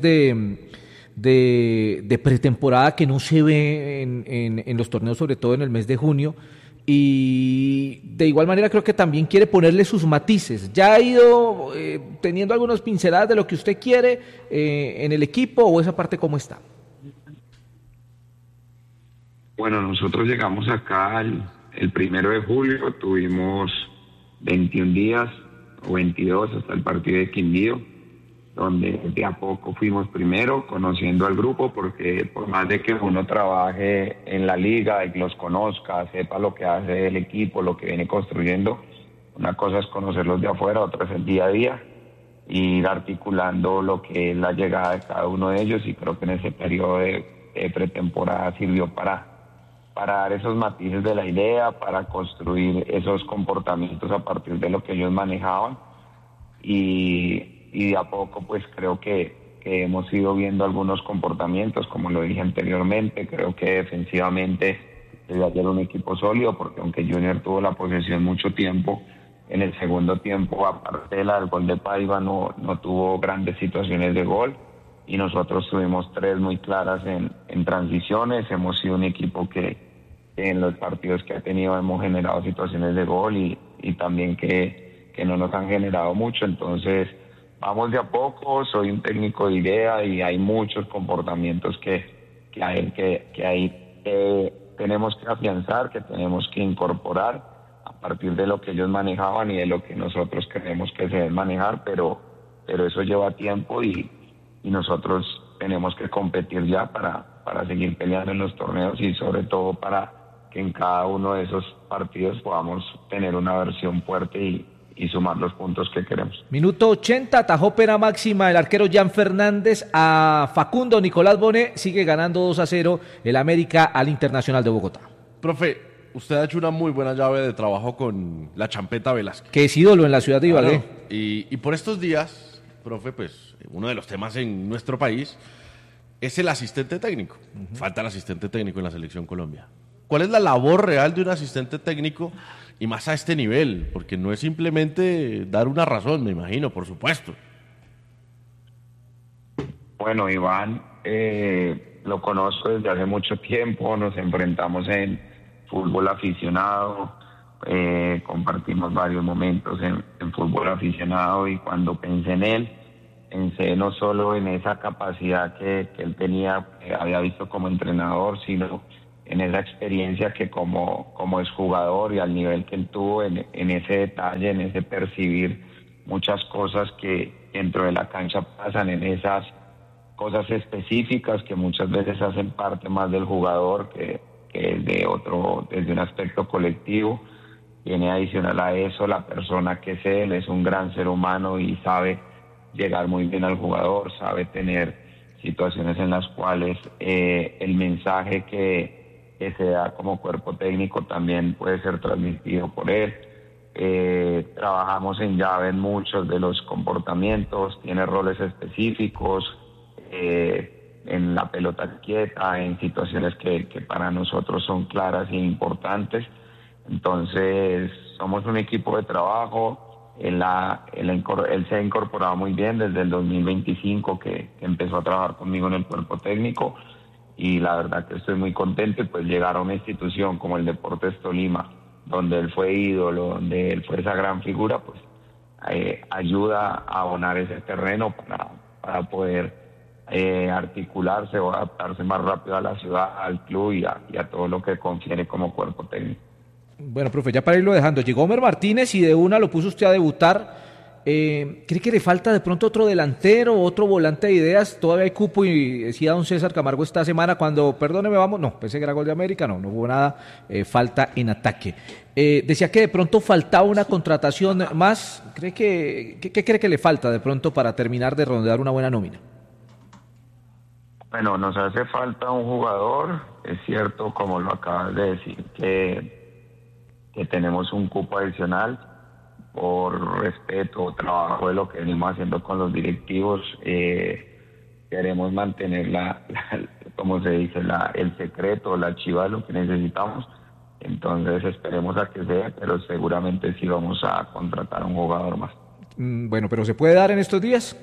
de pretemporada que no se ve en los torneos, sobre todo en el mes de junio, y de igual manera creo que también quiere ponerle sus matices. ¿Ya ha ido teniendo algunas pinceladas de lo que usted quiere en el equipo, o esa parte cómo está? Bueno, nosotros llegamos acá el 1 de julio, tuvimos 21 días o 22 hasta el partido de Quindío, donde de a poco fuimos primero conociendo al grupo, porque por más de que uno trabaje en la liga y los conozca, sepa lo que hace el equipo, lo que viene construyendo, una cosa es conocerlos de afuera, otra es el día a día, y ir articulando lo que es la llegada de cada uno de ellos, y creo que en ese periodo de pretemporada sirvió para dar esos matices de la idea, para construir esos comportamientos a partir de lo que ellos manejaban, y de a poco pues creo que hemos ido viendo algunos comportamientos, como lo dije anteriormente. Creo que defensivamente debe haber un equipo sólido, porque aunque Junior tuvo la posesión mucho tiempo, en el segundo tiempo, aparte del gol de Paiva, no tuvo grandes situaciones de gol, y nosotros tuvimos 3 muy claras en transiciones. Hemos sido un equipo que en los partidos que ha tenido hemos generado situaciones de gol y también que no nos han generado mucho. Entonces vamos de a poco, soy un técnico de idea y hay muchos comportamientos que tenemos que afianzar, que tenemos que incorporar a partir de lo que ellos manejaban y de lo que nosotros creemos que se debe manejar, pero eso lleva tiempo y nosotros tenemos que competir ya para seguir peleando en los torneos, y sobre todo para que en cada uno de esos partidos podamos tener una versión fuerte y sumar los puntos que queremos. Minuto 80, atajó pena máxima el arquero Jan Fernández a Facundo Nicolás Bonet. Sigue ganando 2-0 el América al Internacional de Bogotá. Profe, usted ha hecho una muy buena llave de trabajo con la Champeta Velázquez, que es ídolo en la ciudad de Ibagué. Claro. Y por estos días, profe, pues uno de los temas en nuestro país es el asistente técnico. Falta el asistente técnico en la Selección Colombia. ¿Cuál es la labor real de un asistente técnico, y más a este nivel? Porque no es simplemente dar una razón, me imagino, por supuesto. Bueno, Iván, lo conozco desde hace mucho tiempo, nos enfrentamos en fútbol aficionado, compartimos varios momentos en fútbol aficionado, y cuando pensé en él, pensé no solo en esa capacidad que él tenía, que había visto como entrenador, sino en esa experiencia que como exjugador, y al nivel que él tuvo en ese detalle, en ese percibir muchas cosas que dentro de la cancha pasan, en esas cosas específicas que muchas veces hacen parte más del jugador que desde un aspecto colectivo. Tiene adicional a eso la persona que es él, es un gran ser humano y sabe llegar muy bien al jugador, sabe tener situaciones en las cuales el mensaje que se da como cuerpo técnico también puede ser transmitido por él. Trabajamos en llave en muchos de los comportamientos, tiene roles específicos, en la pelota quieta, en situaciones que para nosotros son claras e importantes. Entonces somos un equipo de trabajo. Él se ha incorporado muy bien desde el 2025 que empezó a trabajar conmigo en el cuerpo técnico, y la verdad que estoy muy contento. Y pues llegar a una institución como el Deportes Tolima, donde él fue ídolo, donde él fue esa gran figura, pues ayuda a abonar ese terreno para poder articularse o adaptarse más rápido a la ciudad, al club y a todo lo que confiere como cuerpo técnico. Bueno, profe, ya para irlo dejando, llegó Homer Martínez y de una lo puso usted a debutar. ¿Cree que le falta de pronto otro delantero, otro volante de ideas? Todavía hay cupo, y decía don César Camargo esta semana cuando, perdóneme, vamos, no, pensé que era gol de América, no hubo nada, falta en ataque. Decía que de pronto faltaba una contratación más. ¿Qué cree que le falta de pronto para terminar de redondear una buena nómina? Bueno, nos hace falta un jugador, es cierto, como lo acabas de decir, que tenemos un cupo adicional por respeto o trabajo de lo que venimos haciendo con los directivos. Queremos mantener como se dice, el secreto, la chiva de lo que necesitamos. Entonces esperemos a que sea, pero seguramente sí vamos a contratar a un jugador más. Bueno, pero ¿se puede dar en estos días?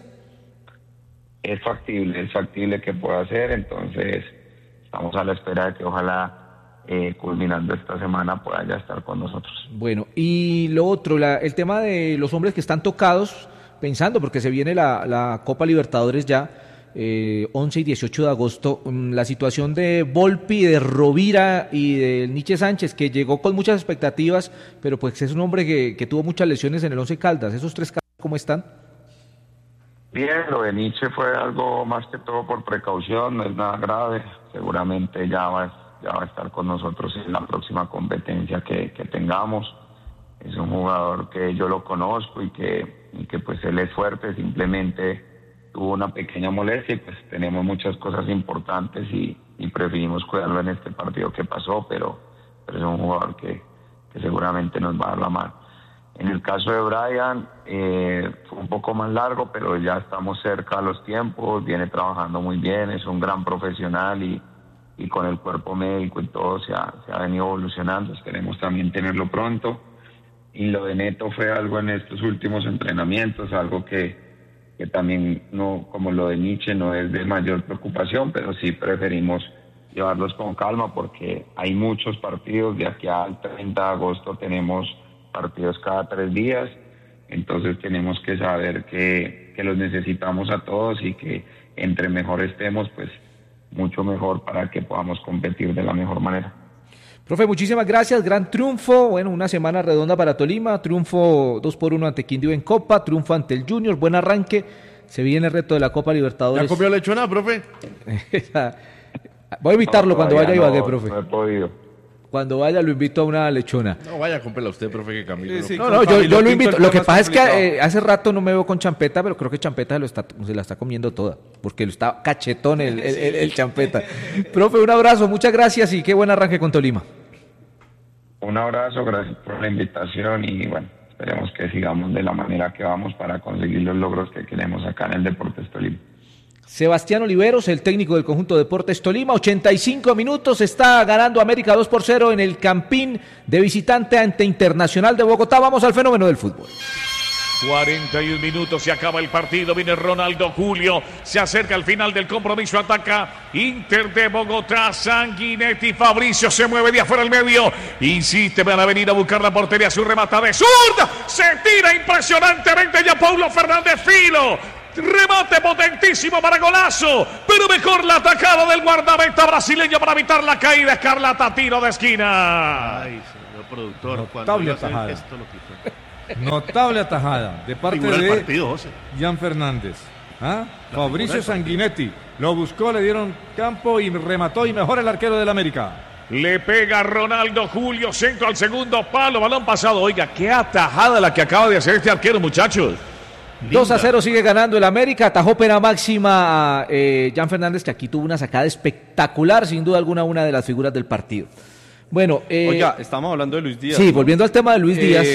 Es factible que pueda ser. Entonces estamos a la espera de que ojalá culminando esta semana pueda ya estar con nosotros. Bueno, y lo otro, el tema de los hombres que están tocados, pensando, porque se viene la Copa Libertadores ya, 11 y 18 de agosto, la situación de Volpi, de Rovira y de Nietzsche Sánchez, que llegó con muchas expectativas, pero pues es un hombre que tuvo muchas lesiones en el Once Caldas. ¿Esos tres casos cómo están? Bien, lo de Nietzsche fue algo más que todo por precaución, no es nada grave, seguramente ya va a estar con nosotros en la próxima competencia que tengamos. Es un jugador que yo lo conozco y que pues él es fuerte, simplemente tuvo una pequeña molestia y pues tenemos muchas cosas importantes y preferimos cuidarlo en este partido que pasó, pero es un jugador que seguramente nos va a dar la mano. En el caso de Brian, fue un poco más largo, pero ya estamos cerca a los tiempos, viene trabajando muy bien, es un gran profesional y con el cuerpo médico y todo se ha venido evolucionando. Esperemos también tenerlo pronto. Y lo de Neto fue algo en estos últimos entrenamientos, algo que también, no como lo de Nietzsche, no es de mayor preocupación, pero sí preferimos llevarlos con calma porque hay muchos partidos. De aquí al 30 de agosto tenemos partidos cada 3 días, entonces tenemos que saber que los necesitamos a todos y que entre mejor estemos, pues mucho mejor para que podamos competir de la mejor manera. Profe, muchísimas gracias, gran triunfo, bueno, una semana redonda para Tolima, triunfo 2-1 ante Quindío en Copa, triunfo ante el Junior, buen arranque, se viene el reto de la Copa Libertadores. ¿Ya comió lechona, profe? Voy a invitarlo cuando vaya a Ibagué, profe. No he podido. Cuando vaya lo invito a una lechona. No, vaya, cómprela usted, profe, que Camilo. Sí, no, yo lo invito. Lo que pasa es que hace rato no me veo con Champeta, pero creo que Champeta se la está comiendo toda, porque está cachetón el Champeta. Profe, un abrazo, muchas gracias y qué buen arranque con Tolima. Un abrazo, gracias por la invitación y bueno, esperemos que sigamos de la manera que vamos para conseguir los logros que queremos acá en el Deportes Tolima. Sebastián Oliveros, el técnico del conjunto Deportes Tolima, 85 minutos, está ganando América 2-0 en el Campín de visitante ante Internacional de Bogotá. Vamos al fenómeno del fútbol. 41 minutos, se acaba el partido, viene Ronaldo Julio, se acerca al final del compromiso, ataca Inter de Bogotá, Sanguinetti, Fabricio se mueve de afuera al medio, insiste, van a venir a buscar la portería, su remata de zurda, se tira impresionantemente ya Paulo Fernández Filo, remate potentísimo para golazo, pero mejor la atacada del guardameta brasileño para evitar la caída, Escarlata, tiro de esquina. Ay, señor productor, Notable atajada. Notable atajada de parte Figura el de partido, José. Jan Fernández. ¿Ah? La Fabricio figura del Sanguinetti lo buscó, le dieron campo y remató, y mejor el arquero del América. Le pega Ronaldo Julio, centro al segundo palo, balón pasado. Oiga, qué atajada la que acaba de hacer este arquero, muchachos. 2-0 sigue ganando el América, atajó pena máxima a Jan Fernández, que aquí tuvo una sacada espectacular, sin duda alguna, una de las figuras del partido. Bueno, oiga, estamos hablando de Luis Díaz. Sí, ¿no? Volviendo al tema de Luis Díaz.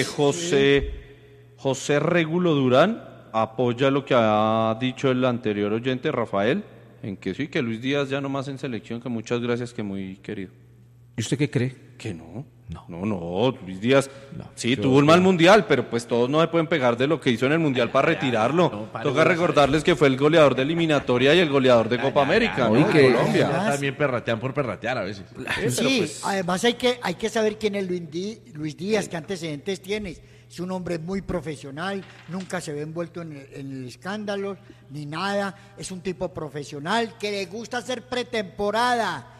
José Régulo Durán apoya lo que ha dicho el anterior oyente, Rafael, en que sí, que Luis Díaz ya no más en selección, que muchas gracias, que muy querido. ¿Y usted qué cree? Que no. No, Luis Díaz sí tuvo un mal mundial, pero pues todos no se pueden pegar de lo que hizo en el mundial para retirarlo. Toca recordarles que fue el goleador de eliminatoria y el goleador de Copa América, ¿no? Que Colombia. También perratean por perratear a veces. Sí, pues, además hay que saber quién es Luis Díaz, qué antecedentes tiene. Es un hombre muy profesional, nunca se ve envuelto en el escándalo ni nada. Es un tipo profesional que le gusta hacer pretemporada.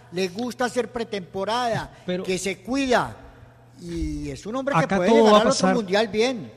Pero que se cuida, y es un hombre que puede ganar otro mundial bien.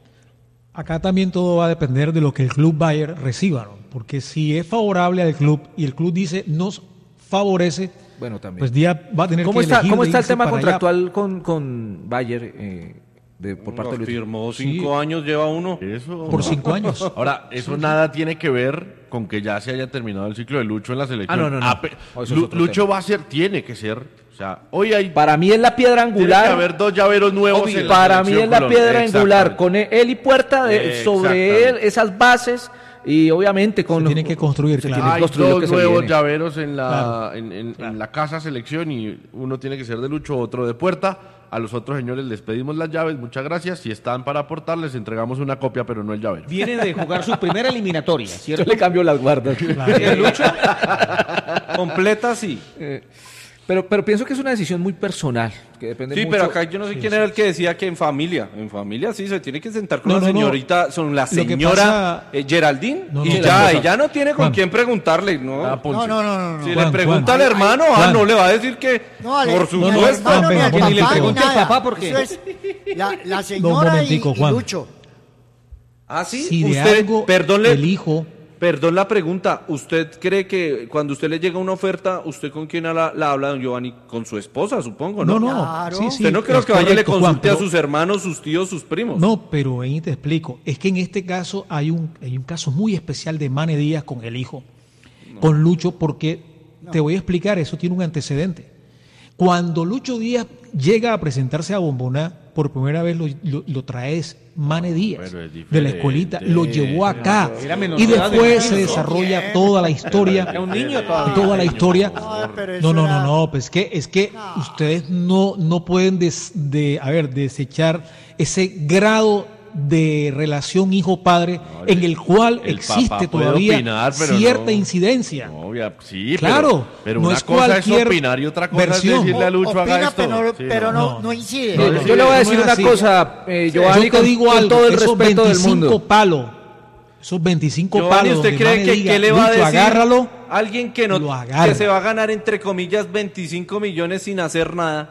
Acá también todo va a depender de lo que el club Bayern reciba, ¿no? Porque si es favorable al club y el club dice nos favorece, bueno, también. Pues Díaz va a tener que elegir. ¿Cómo está el tema contractual con Bayern por parte de Luis? Firmó 5 años, lleva uno. Eso, por 5 años. Ahora, eso nada tiene que ver con que ya se haya terminado el ciclo de Lucho en la selección. No. Lucho va a ser, tiene que ser, o sea, hoy hay... Para mí es la piedra angular. Tiene que haber 2 llaveros nuevos en la para mí es la Colombia. piedra angular, con él y Puerta, sobre él, esas bases, y obviamente se tiene que construir, Hay 2 nuevos llaveros en la casa selección, y uno tiene que ser de Lucho, otro de Puerta. A los otros señores les pedimos las llaves, muchas gracias. Si están para aportar, les entregamos una copia, pero no el llavero. Viene de jugar su primera eliminatoria, ¿cierto? Yo le cambio las guardas. Lucho, completa, sí. Pero pienso que es una decisión muy personal, que depende mucho. Pero acá yo no sé quién era el que decía que en familia sí se tiene que sentar con la señorita, son la señora Geraldine, y ya no tiene con quién preguntarle, ¿no? Si le pregunta al hermano, no le va a decir que por supuesto, ni le pregunte al papá porque la señora y Lucho. ¿Ah, sí? Si de algo el hijo... Perdón la pregunta, ¿usted cree que cuando usted le llega una oferta, usted con quién la habla, don Giovanni? Con su esposa, supongo, ¿no? No. Claro. Sí, usted no creo que vaya y le consulte a sus hermanos, sus tíos, sus primos. No, pero ahí te explico. Es que en este caso hay un caso muy especial de Mane Díaz con el hijo, con Lucho, porque te voy a explicar, eso tiene un antecedente. Cuando Lucho Díaz llega a presentarse a Bomboná, por primera vez lo traes Mane Díaz de la escuelita, lo llevó acá y después se desarrolla toda la historia. Era un niño todavía. Toda la historia. No, pues es que ustedes no pueden desechar ese grado de relación hijo-padre en el cual existe todavía cierta incidencia. Sí, claro, pero no una es cosa es cualquier opinar y otra cosa versión. es decirle a Lucho haga esto. Pero no incide. Yo le voy a decir una cosa, Giovanni, yo te digo con algo, todo el esos respeto del 25 mundo. Esos 25 Giovanni, palos. ¿usted donde cree Mane que diga, qué le va a Lucho, decir agárralo, alguien que se va a ganar entre comillas 25 millones sin hacer nada?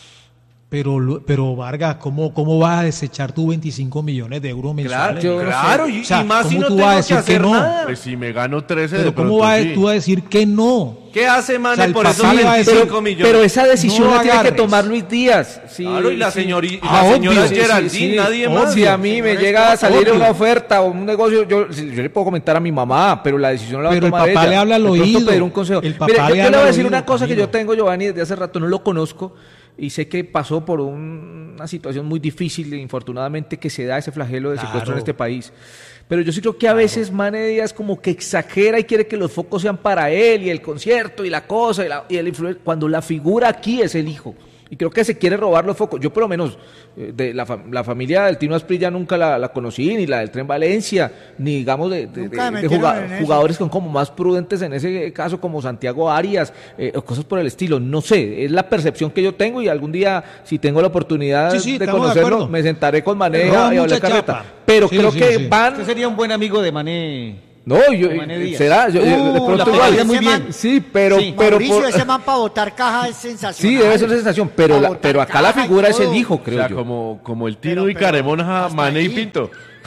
Pero Vargas, ¿cómo vas a desechar tú 25 millones de euros mensuales? Claro, y más si no tú tengo vas a decir que hacer que no? nada. Pues si me gano 13 Pero de ¿cómo pronto vas sí. tú a decir que no? ¿Qué hace Mane O sea, el por esos papá le va a decir, 25 millones? Pero esa decisión No la tiene que agarres. tomar Luis Díaz. Sí, Claro, y la sí. señora Sí, Geraldine, nadie más. Si a mí me llega a salir obvio. una oferta o un negocio, yo le puedo comentar a mi mamá, pero la decisión la va a Pero el tomar ella. papá le habla al De pronto oído. pedir un consejo. El papá Mire, le yo le habla voy a al decir oído, una cosa que Camilo. yo tengo, Giovanni, desde hace rato, no lo conozco, y sé que pasó por una situación muy difícil, infortunadamente, que se da ese flagelo de secuestro en este país. Pero yo sí creo que a veces Mane Díaz como que exagera y quiere que los focos sean para él, y el concierto, y la cosa, y el influencer, cuando la figura aquí es el hijo. y creo que se quiere robar los focos. Yo por lo menos, de la familia del Tino Asprilla nunca la conocí, ni la del Tren Valencia, ni digamos de jugadores que son como más prudentes en ese caso, como Santiago Arias, o cosas por el estilo. No sé, es la percepción que yo tengo, y algún día, si tengo la oportunidad de conocerlo, me sentaré con Mané y hablar carreta. Pero creo que van... Usted sería un buen amigo de Mané. No, será, de pronto igual. Muy bien. Sí, pero Mauricio, ese man para botar caja es sensacional. Sí, debe ser una sensación, pero acá la figura es el hijo, creo yo. Como el Tino y Caremonja, Mané y Pinto.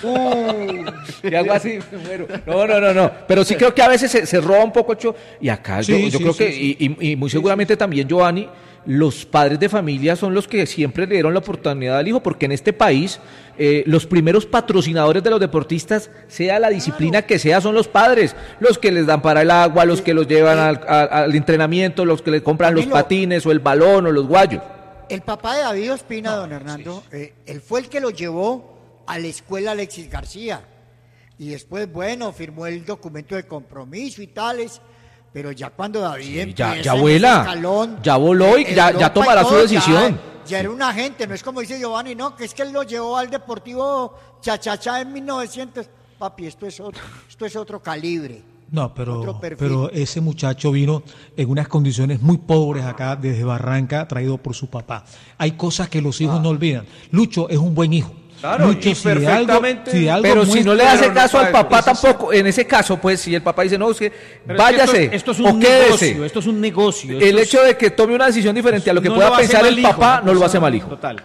Y algo así, me muero. No. Pero sí creo que a veces se roba un poco, y acá yo creo que, y muy seguramente también, Giovanni, los padres de familia son los que siempre le dieron la oportunidad al hijo, porque en este país los primeros patrocinadores de los deportistas, sea la disciplina que sea, son los padres, los que les dan para el agua, los que los llevan al entrenamiento, los que le compran los patines o el balón o los guayos. El papá de David Ospina, don Hernando, él fue el que lo llevó a la escuela Alexis García, y después, firmó el documento de compromiso y tales. Pero ya cuando David ya vuela, escalón, ya voló y ya tomará su decisión. Ya era un agente, no es como dice Giovanni, no, que es que él lo llevó al Deportivo Chachachá en 1900. Papi, esto es otro calibre. No, pero ese muchacho vino en unas condiciones muy pobres acá desde Barranca, traído por su papá. Hay cosas que los hijos no olvidan. Lucho es un buen hijo. Claro, Lucho, perfectamente. Pero si no le hace caso al papá tampoco, en ese caso, pues, si el papá dice, no, es que váyase, esto es un negocio, esto es un negocio. El hecho de que tome una decisión diferente a lo que pueda pensar el papá, no lo hace mal hijo. Total.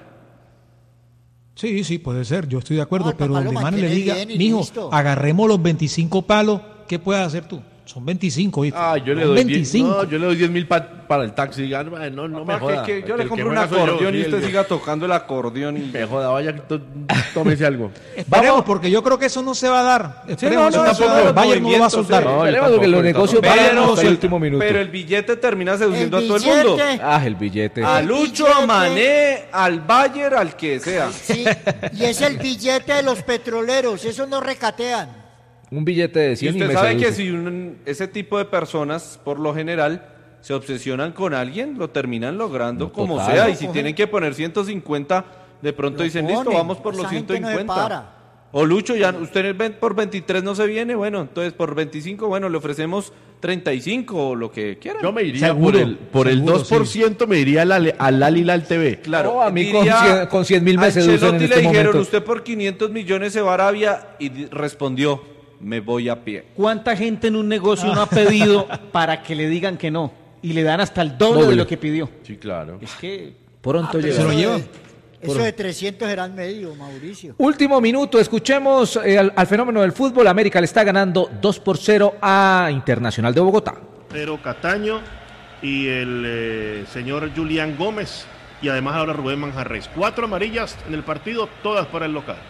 Sí, puede ser, yo estoy de acuerdo, pero donde Mane le diga, mijo, agarremos los 25 palos, ¿qué puedes hacer tú? Son 25, ¿viste? Yo le doy 25. Yo le doy 10.000 para el taxi. No me joda. Yo le compro un acordeón y usted siga tocando el acordeón y me joda, vaya, tómese algo. Esperemos, porque yo creo que eso no se va a dar. Esperemos, el Bayern no lo va a soltar. Esperemos, porque los negocios vayan hasta el último minuto. Pero el billete termina seduciendo a todo el mundo. El billete. A Lucho, a Mané, al Bayern, al que sea. Sí, y es el billete de los petroleros, eso no recatean. Un billete de 100 y usted sabe que si ese tipo de personas, por lo general, se obsesionan con alguien, lo terminan logrando como sea. Y si tienen que poner 150, de pronto dicen, listo, vamos por los 150. O Lucho, ya usted por 23 no se viene, bueno, entonces por 25, le ofrecemos 35 o lo que quieran. Yo me iría por el 2%, me iría al Al Hilal TV. Claro, a mí con 100.000 meses en este le dijeron, momento. Usted por 500 millones se va a Arabia, y respondió, me voy a pie. ¿Cuánta gente en un negocio no ha pedido para que le digan que no? Y le dan hasta el doble de lo que pidió. Sí, claro. Es que pronto se lo llevan. Eso de 300 era el medio, Mauricio. Último minuto, escuchemos al fenómeno del fútbol. América le está ganando 2-0 a Internacional de Bogotá. Pero Cataño y el señor Julián Gómez, y además ahora Rubén Manjarres. 4 amarillas en el partido, todas para el local.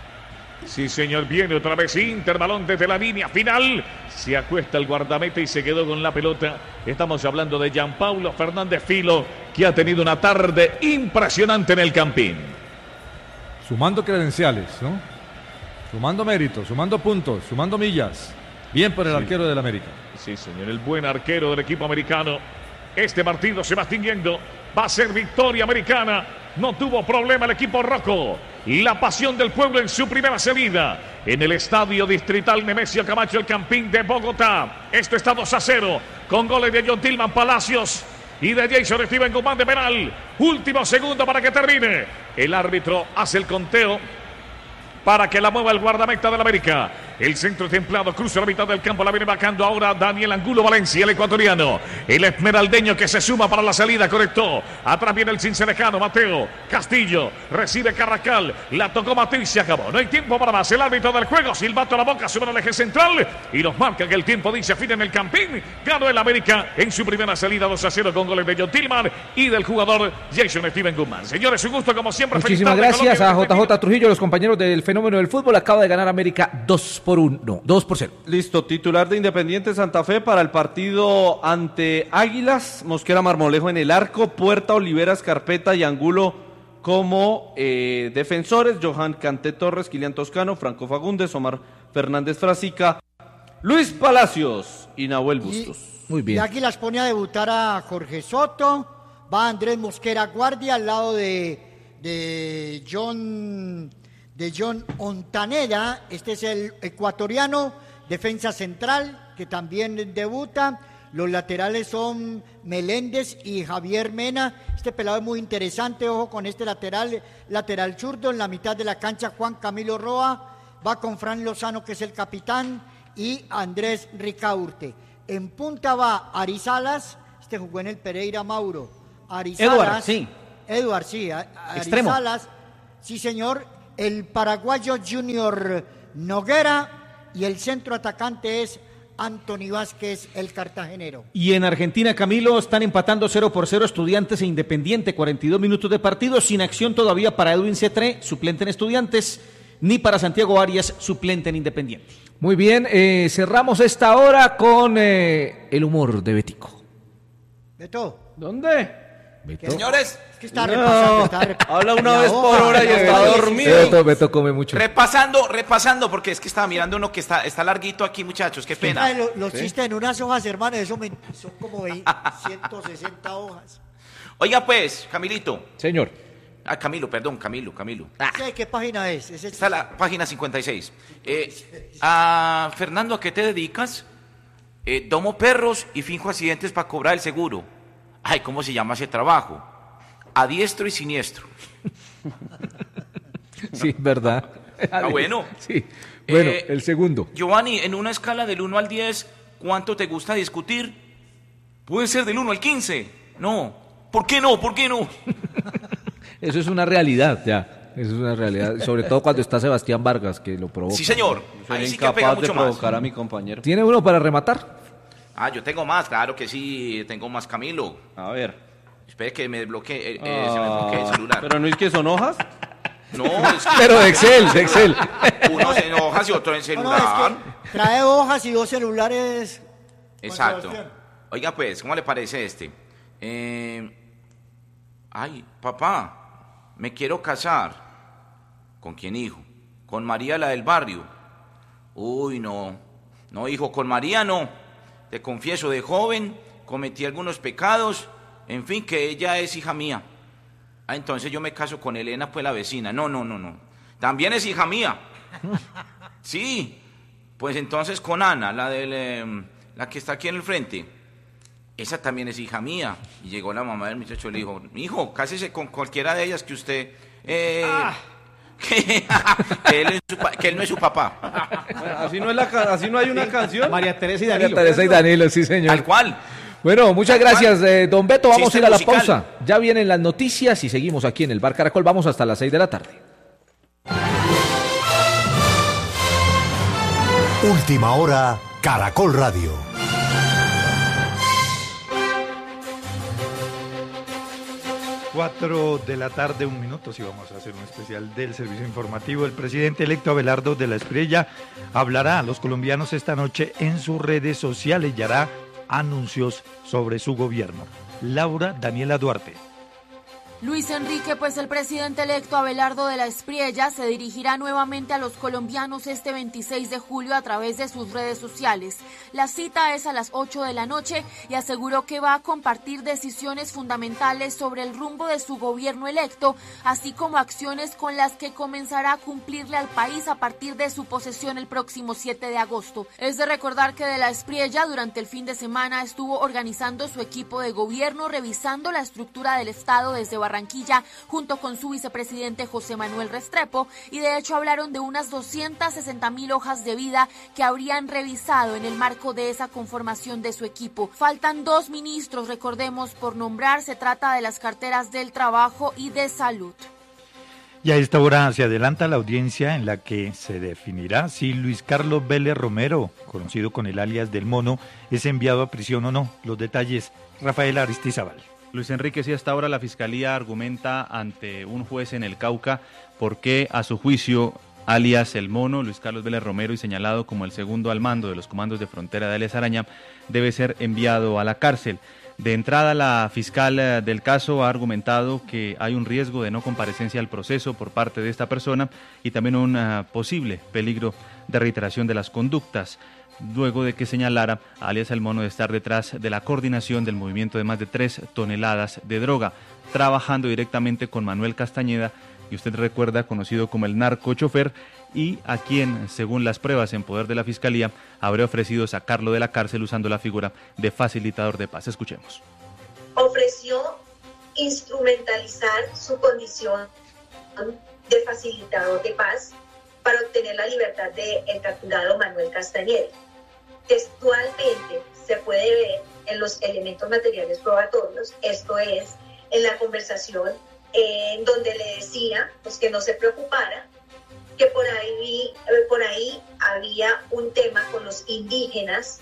Sí, señor, viene otra vez Inter, balón desde la línea final. Se acuesta el guardameta y se quedó con la pelota. Estamos hablando de Gianpaulo Fernández Filo, que ha tenido una tarde impresionante en el Campín. Sumando credenciales, ¿no? Sumando méritos, sumando puntos, sumando millas. Bien por el arquero del América. Sí, señor, el buen arquero del equipo americano. Este partido se va extinguiendo. Va a ser victoria americana. No tuvo problema el equipo rojo. La pasión del pueblo en su primera salida en el Estadio Distrital Nemesio Camacho, el Campín de Bogotá. Esto está 2-0 con goles de John Tillman Palacios y de Jason Steven Guzmán de penal. Último segundo para que termine. El árbitro hace el conteo para que la mueva el guardameta del América. El centro templado cruza la mitad del campo, la viene bajando ahora Daniel Angulo Valencia, el ecuatoriano. El esmeraldeño que se suma para la salida, correcto. Atrás viene el cincelejano, Mateo Castillo. Recibe Carrascal, la tocó Mateo y se acabó. No hay tiempo para más. El árbitro del juego, silbato a la boca, sube al eje central y nos marca que el tiempo dice fin en el Campín. Ganó el América en su primera salida 2-0 con goles de John Tillman y del jugador Jason Steven Guzmán. Señores, un gusto como siempre. Muchísimas gracias a JJ Trujillo, los compañeros del fenómeno del fútbol. Acaba de ganar América 2-0. Listo, titular de Independiente Santa Fe para el partido ante Águilas. Mosquera Marmolejo en el arco, Puerta, Oliveras, Carpeta y Angulo como defensores. Johan Canté Torres, Kilian Toscano, Franco Fagundes, Omar Fernández Frasica, Luis Palacios y Nahuel Bustos. Muy bien. Y Águilas pone a debutar a Jorge Soto, va Andrés Mosquera guardia al lado de John Ontaneda. Este es el ecuatoriano, defensa central, que también debuta. Los laterales son Meléndez y Javier Mena. Este pelado es muy interesante, ojo con este lateral zurdo. En la mitad de la cancha Juan Camilo Roa, va con Fran Lozano, que es el capitán, y Andrés Ricaurte. En punta va Arizalas, este jugó en el Pereira Mauro. Arizalas, Edward, sí. Arizalas, sí señor. El paraguayo Junior Noguera, y el centro atacante es Anthony Vázquez, el cartagenero. Y en Argentina, Camilo, están empatando 0-0 Estudiantes e Independiente, 42 minutos de partido, sin acción todavía para Edwin Cetré, suplente en Estudiantes, ni para Santiago Arias, suplente en Independiente. Muy bien, cerramos esta hora con el humor de Betico. Beto. ¿Dónde? Beto. Señores, es que está repasando. Habla una vez por hora y está dormido. Beto come mucho. Repasando, porque es que estaba mirando uno que está larguito aquí, muchachos, qué pena. Los chistes en unas hojas, hermano, eso son como 160 hojas. Oiga pues, Camilito. Señor. Camilo. ¿Qué página es? Está la página 56. A Fernando, ¿a qué te dedicas? Domo perros y finjo accidentes para cobrar el seguro. Ay, ¿cómo se llama ese trabajo? A diestro y siniestro. Sí, verdad. Bueno. Sí. Bueno, el segundo. Giovanni, en una escala del 1 al 10, ¿cuánto te gusta discutir? Puede ser del 1 al 15. No. ¿Por qué no? Eso es una realidad, ya. Eso es una realidad. Sobre todo cuando está Sebastián Vargas, que lo provoca. Sí, señor. Ahí sí que pega mucho de provocar más a mi compañero. ¿Tiene uno para rematar? Yo tengo más, claro que sí. Tengo más, Camilo. A ver. Espere que me desbloquee, se me bloquee el celular. ¿Pero no es que son hojas? No, es que... Pero de Excel. Uno en hojas y otro en celular. No, es que trae hojas y 2 celulares. Exacto. Oiga, pues, ¿cómo le parece este? Ay, papá, me quiero casar. ¿Con quién, hijo? Con María, la del barrio. Uy, no. No, hijo, con María no. Te confieso, de joven cometí algunos pecados. En fin, que ella es hija mía. Entonces yo me caso con Elena, pues la vecina. No. También es hija mía. Sí. Pues entonces con Ana, la que está aquí en el frente. Esa también es hija mía. Y llegó la mamá del muchacho y le dijo, hijo, cásese con cualquiera de ellas que usted... que él no es su papá. Así no hay una canción. María Teresa y Danilo. María Teresa y Danilo, sí, señor. Tal cual. Bueno, muchas gracias, don Beto. Vamos Chiste a ir a la musical. pausa. Ya vienen las noticias y seguimos aquí en el Bar Caracol. Vamos hasta las 6 de la tarde. Última hora, Caracol Radio. Cuatro de la tarde, 1 minuto, sí vamos a hacer un especial del servicio informativo. El presidente electo Abelardo de la Espriella hablará a los colombianos esta noche en sus redes sociales y hará anuncios sobre su gobierno. Laura Daniela Duarte. Luis Enrique, pues el presidente electo Abelardo de la Espriella se dirigirá nuevamente a los colombianos este 26 de julio a través de sus redes sociales. La cita es a las 8 de la noche y aseguró que va a compartir decisiones fundamentales sobre el rumbo de su gobierno electo, así como acciones con las que comenzará a cumplirle al país a partir de su posesión el próximo 7 de agosto. Es de recordar que de la Espriella durante el fin de semana estuvo organizando su equipo de gobierno, revisando la estructura del Estado desde Barranquilla, junto con su vicepresidente José Manuel Restrepo, y de hecho hablaron de unas 260.000 hojas de vida que habrían revisado en el marco de esa conformación de su equipo. Faltan 2 ministros, recordemos, por nombrar. Se trata de las carteras del Trabajo y de Salud. Y a esta hora se adelanta la audiencia en la que se definirá si Luis Carlos Vélez Romero, conocido con el alias del Mono, es enviado a prisión o no. Los detalles, Rafael Aristizábal. Luis Enrique, sí, hasta ahora la Fiscalía argumenta ante un juez en el Cauca por qué, a su juicio, alias El Mono, Luis Carlos Vélez Romero, y señalado como el segundo al mando de los comandos de frontera de Alias Araña, debe ser enviado a la cárcel. De entrada, la fiscal del caso ha argumentado que hay un riesgo de no comparecencia al proceso por parte de esta persona y también un posible peligro de reiteración de las conductas. luego de que señalara a alias El Mono de estar detrás de la coordinación del movimiento de más de 3 toneladas de droga, trabajando directamente con Manuel Castañeda, y usted recuerda, conocido como el narcochofer, y a quien, según las pruebas en poder de la Fiscalía, habría ofrecido sacarlo de la cárcel usando la figura de facilitador de paz. Escuchemos. Ofreció instrumentalizar su condición de facilitador de paz para obtener la libertad del capturado Manuel Castañeda. Textualmente se puede ver en los elementos materiales probatorios, esto es, en la conversación donde le decía pues, que no se preocupara, que por ahí había un tema con los indígenas.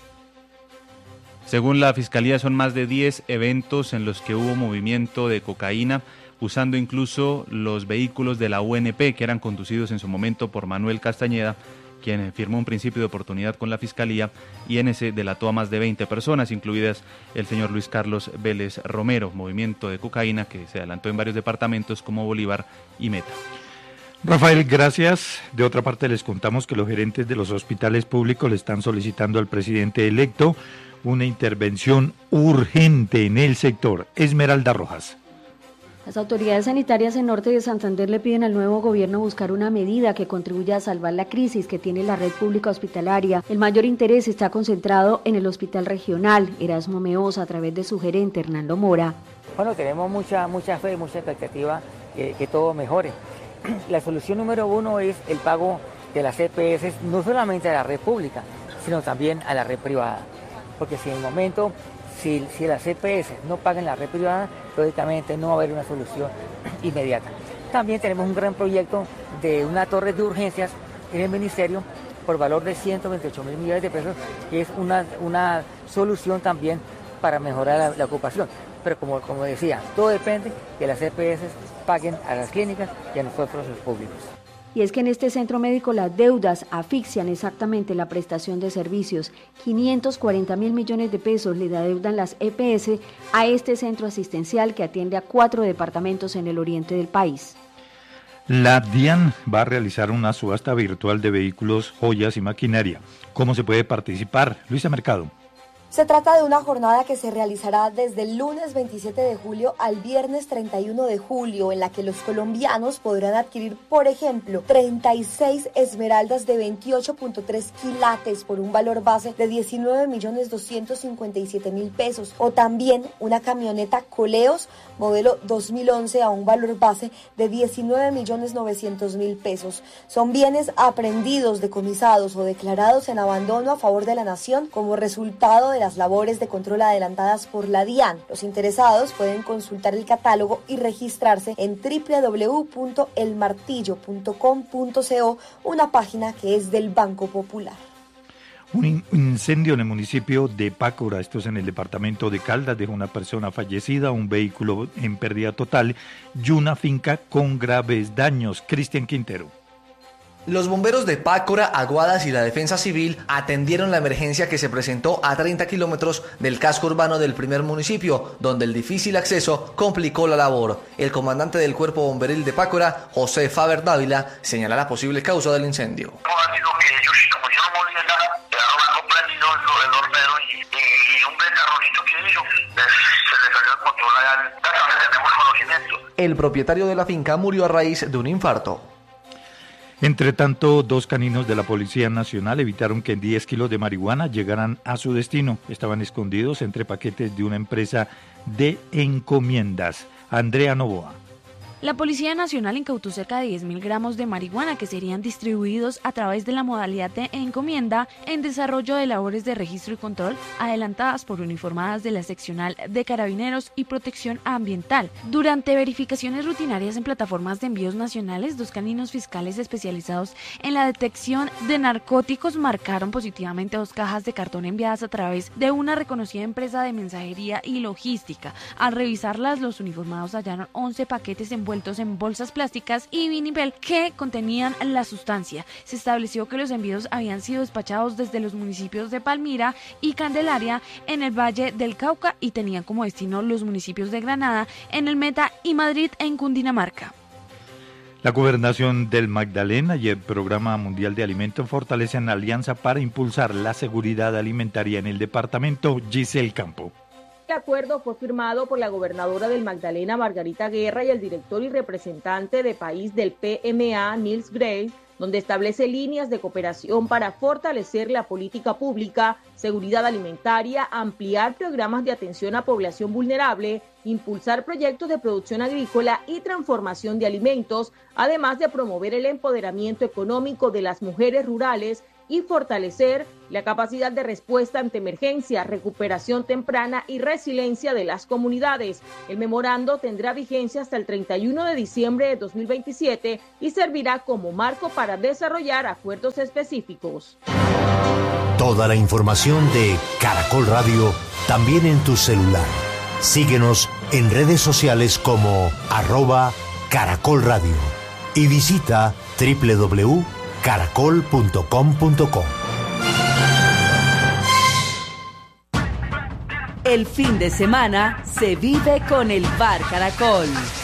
Según la Fiscalía, son más de 10 eventos en los que hubo movimiento de cocaína, usando incluso los vehículos de la UNP, que eran conducidos en su momento por Manuel Castañeda, quien firmó un principio de oportunidad con la Fiscalía, y en ese delató a más de 20 personas, incluidas el señor Luis Carlos Vélez Romero, movimiento de cocaína que se adelantó en varios departamentos como Bolívar y Meta. Rafael, gracias. De otra parte, les contamos que los gerentes de los hospitales públicos le están solicitando al presidente electo una intervención urgente en el sector. Esmeralda Rojas. Las autoridades sanitarias en Norte de Santander le piden al nuevo gobierno buscar una medida que contribuya a salvar la crisis que tiene la red pública hospitalaria. El mayor interés está concentrado en el hospital regional Erasmo Meosa a través de su gerente Hernando Mora. Bueno, tenemos mucha fe, mucha expectativa que todo mejore. La solución número uno es el pago de las EPS, no solamente a la red pública, sino también a la red privada. Porque si en el momento, si las EPS no pagan la red privada, lógicamente no va a haber una solución inmediata. También tenemos un gran proyecto de una torre de urgencias en el ministerio por valor de 128.000 millones de pesos, que es una solución también para mejorar la ocupación. Pero como decía, todo depende que las EPS paguen a las clínicas y a nosotros los públicos. Y es que en este centro médico las deudas asfixian exactamente la prestación de servicios. 540.000 millones de pesos le adeudan las EPS a este centro asistencial que atiende a 4 departamentos en el oriente del país. La DIAN va a realizar una subasta virtual de vehículos, joyas y maquinaria. ¿Cómo se puede participar? Luisa Mercado. Se trata de una jornada que se realizará desde el lunes 27 de julio al viernes 31 de julio, en la que los colombianos podrán adquirir, por ejemplo, 36 esmeraldas de 28.3 quilates por un valor base de 19.257.000 pesos, o también una camioneta Coleos modelo 2011 a un valor base de 19.900.000 pesos. Son bienes aprehendidos, decomisados o declarados en abandono a favor de la nación como resultado de las labores de control adelantadas por la DIAN. Los interesados pueden consultar el catálogo y registrarse en www.elmartillo.com.co, una página que es del Banco Popular. Un incendio en el municipio de Pácora, esto es en el departamento de Caldas, dejó una persona fallecida, un vehículo en pérdida total y una finca con graves daños. Cristian Quintero. Los bomberos de Pácora, Aguadas y la Defensa Civil atendieron la emergencia que se presentó a 30 kilómetros del casco urbano del primer municipio, donde el difícil acceso complicó la labor. El comandante del Cuerpo Bomberil de Pácora, José Faber Dávila, señala la posible causa del incendio. El propietario de la finca murió a raíz de un infarto. Entre tanto, 2 caninos de la Policía Nacional evitaron que 10 kilos de marihuana llegaran a su destino. Estaban escondidos entre paquetes de una empresa de encomiendas. Andrea Novoa. La Policía Nacional incautó cerca de 10.000 gramos de marihuana que serían distribuidos a través de la modalidad de encomienda en desarrollo de labores de registro y control adelantadas por uniformadas de la Seccional de Carabineros y Protección Ambiental. Durante verificaciones rutinarias en plataformas de envíos nacionales, 2 caninos fiscales especializados en la detección de narcóticos marcaron positivamente 2 cajas de cartón enviadas a través de una reconocida empresa de mensajería y logística. Al revisarlas, los uniformados hallaron 11 paquetes envueltos en bolsas plásticas y vinipel que contenían la sustancia. Se estableció que los envíos habían sido despachados desde los municipios de Palmira y Candelaria en el Valle del Cauca y tenían como destino los municipios de Granada en el Meta y Madrid en Cundinamarca. La Gobernación del Magdalena y el Programa Mundial de Alimentos fortalecen alianza para impulsar la seguridad alimentaria en el departamento. Giselle Campo. El acuerdo fue firmado por la gobernadora del Magdalena, Margarita Guerra, y el director y representante de país del PMA, Nils Grace, donde establece líneas de cooperación para fortalecer la política pública, seguridad alimentaria, ampliar programas de atención a población vulnerable, impulsar proyectos de producción agrícola y transformación de alimentos, además de promover el empoderamiento económico de las mujeres rurales y fortalecer la capacidad de respuesta ante emergencia, recuperación temprana y resiliencia de las comunidades. El memorando tendrá vigencia hasta el 31 de diciembre de 2027 y servirá como marco para desarrollar acuerdos específicos. Toda la información de Caracol Radio también en tu celular. Síguenos en redes sociales como @Caracol Radio y visita www.caracol.com.co. El fin de semana se vive con el Bar Caracol.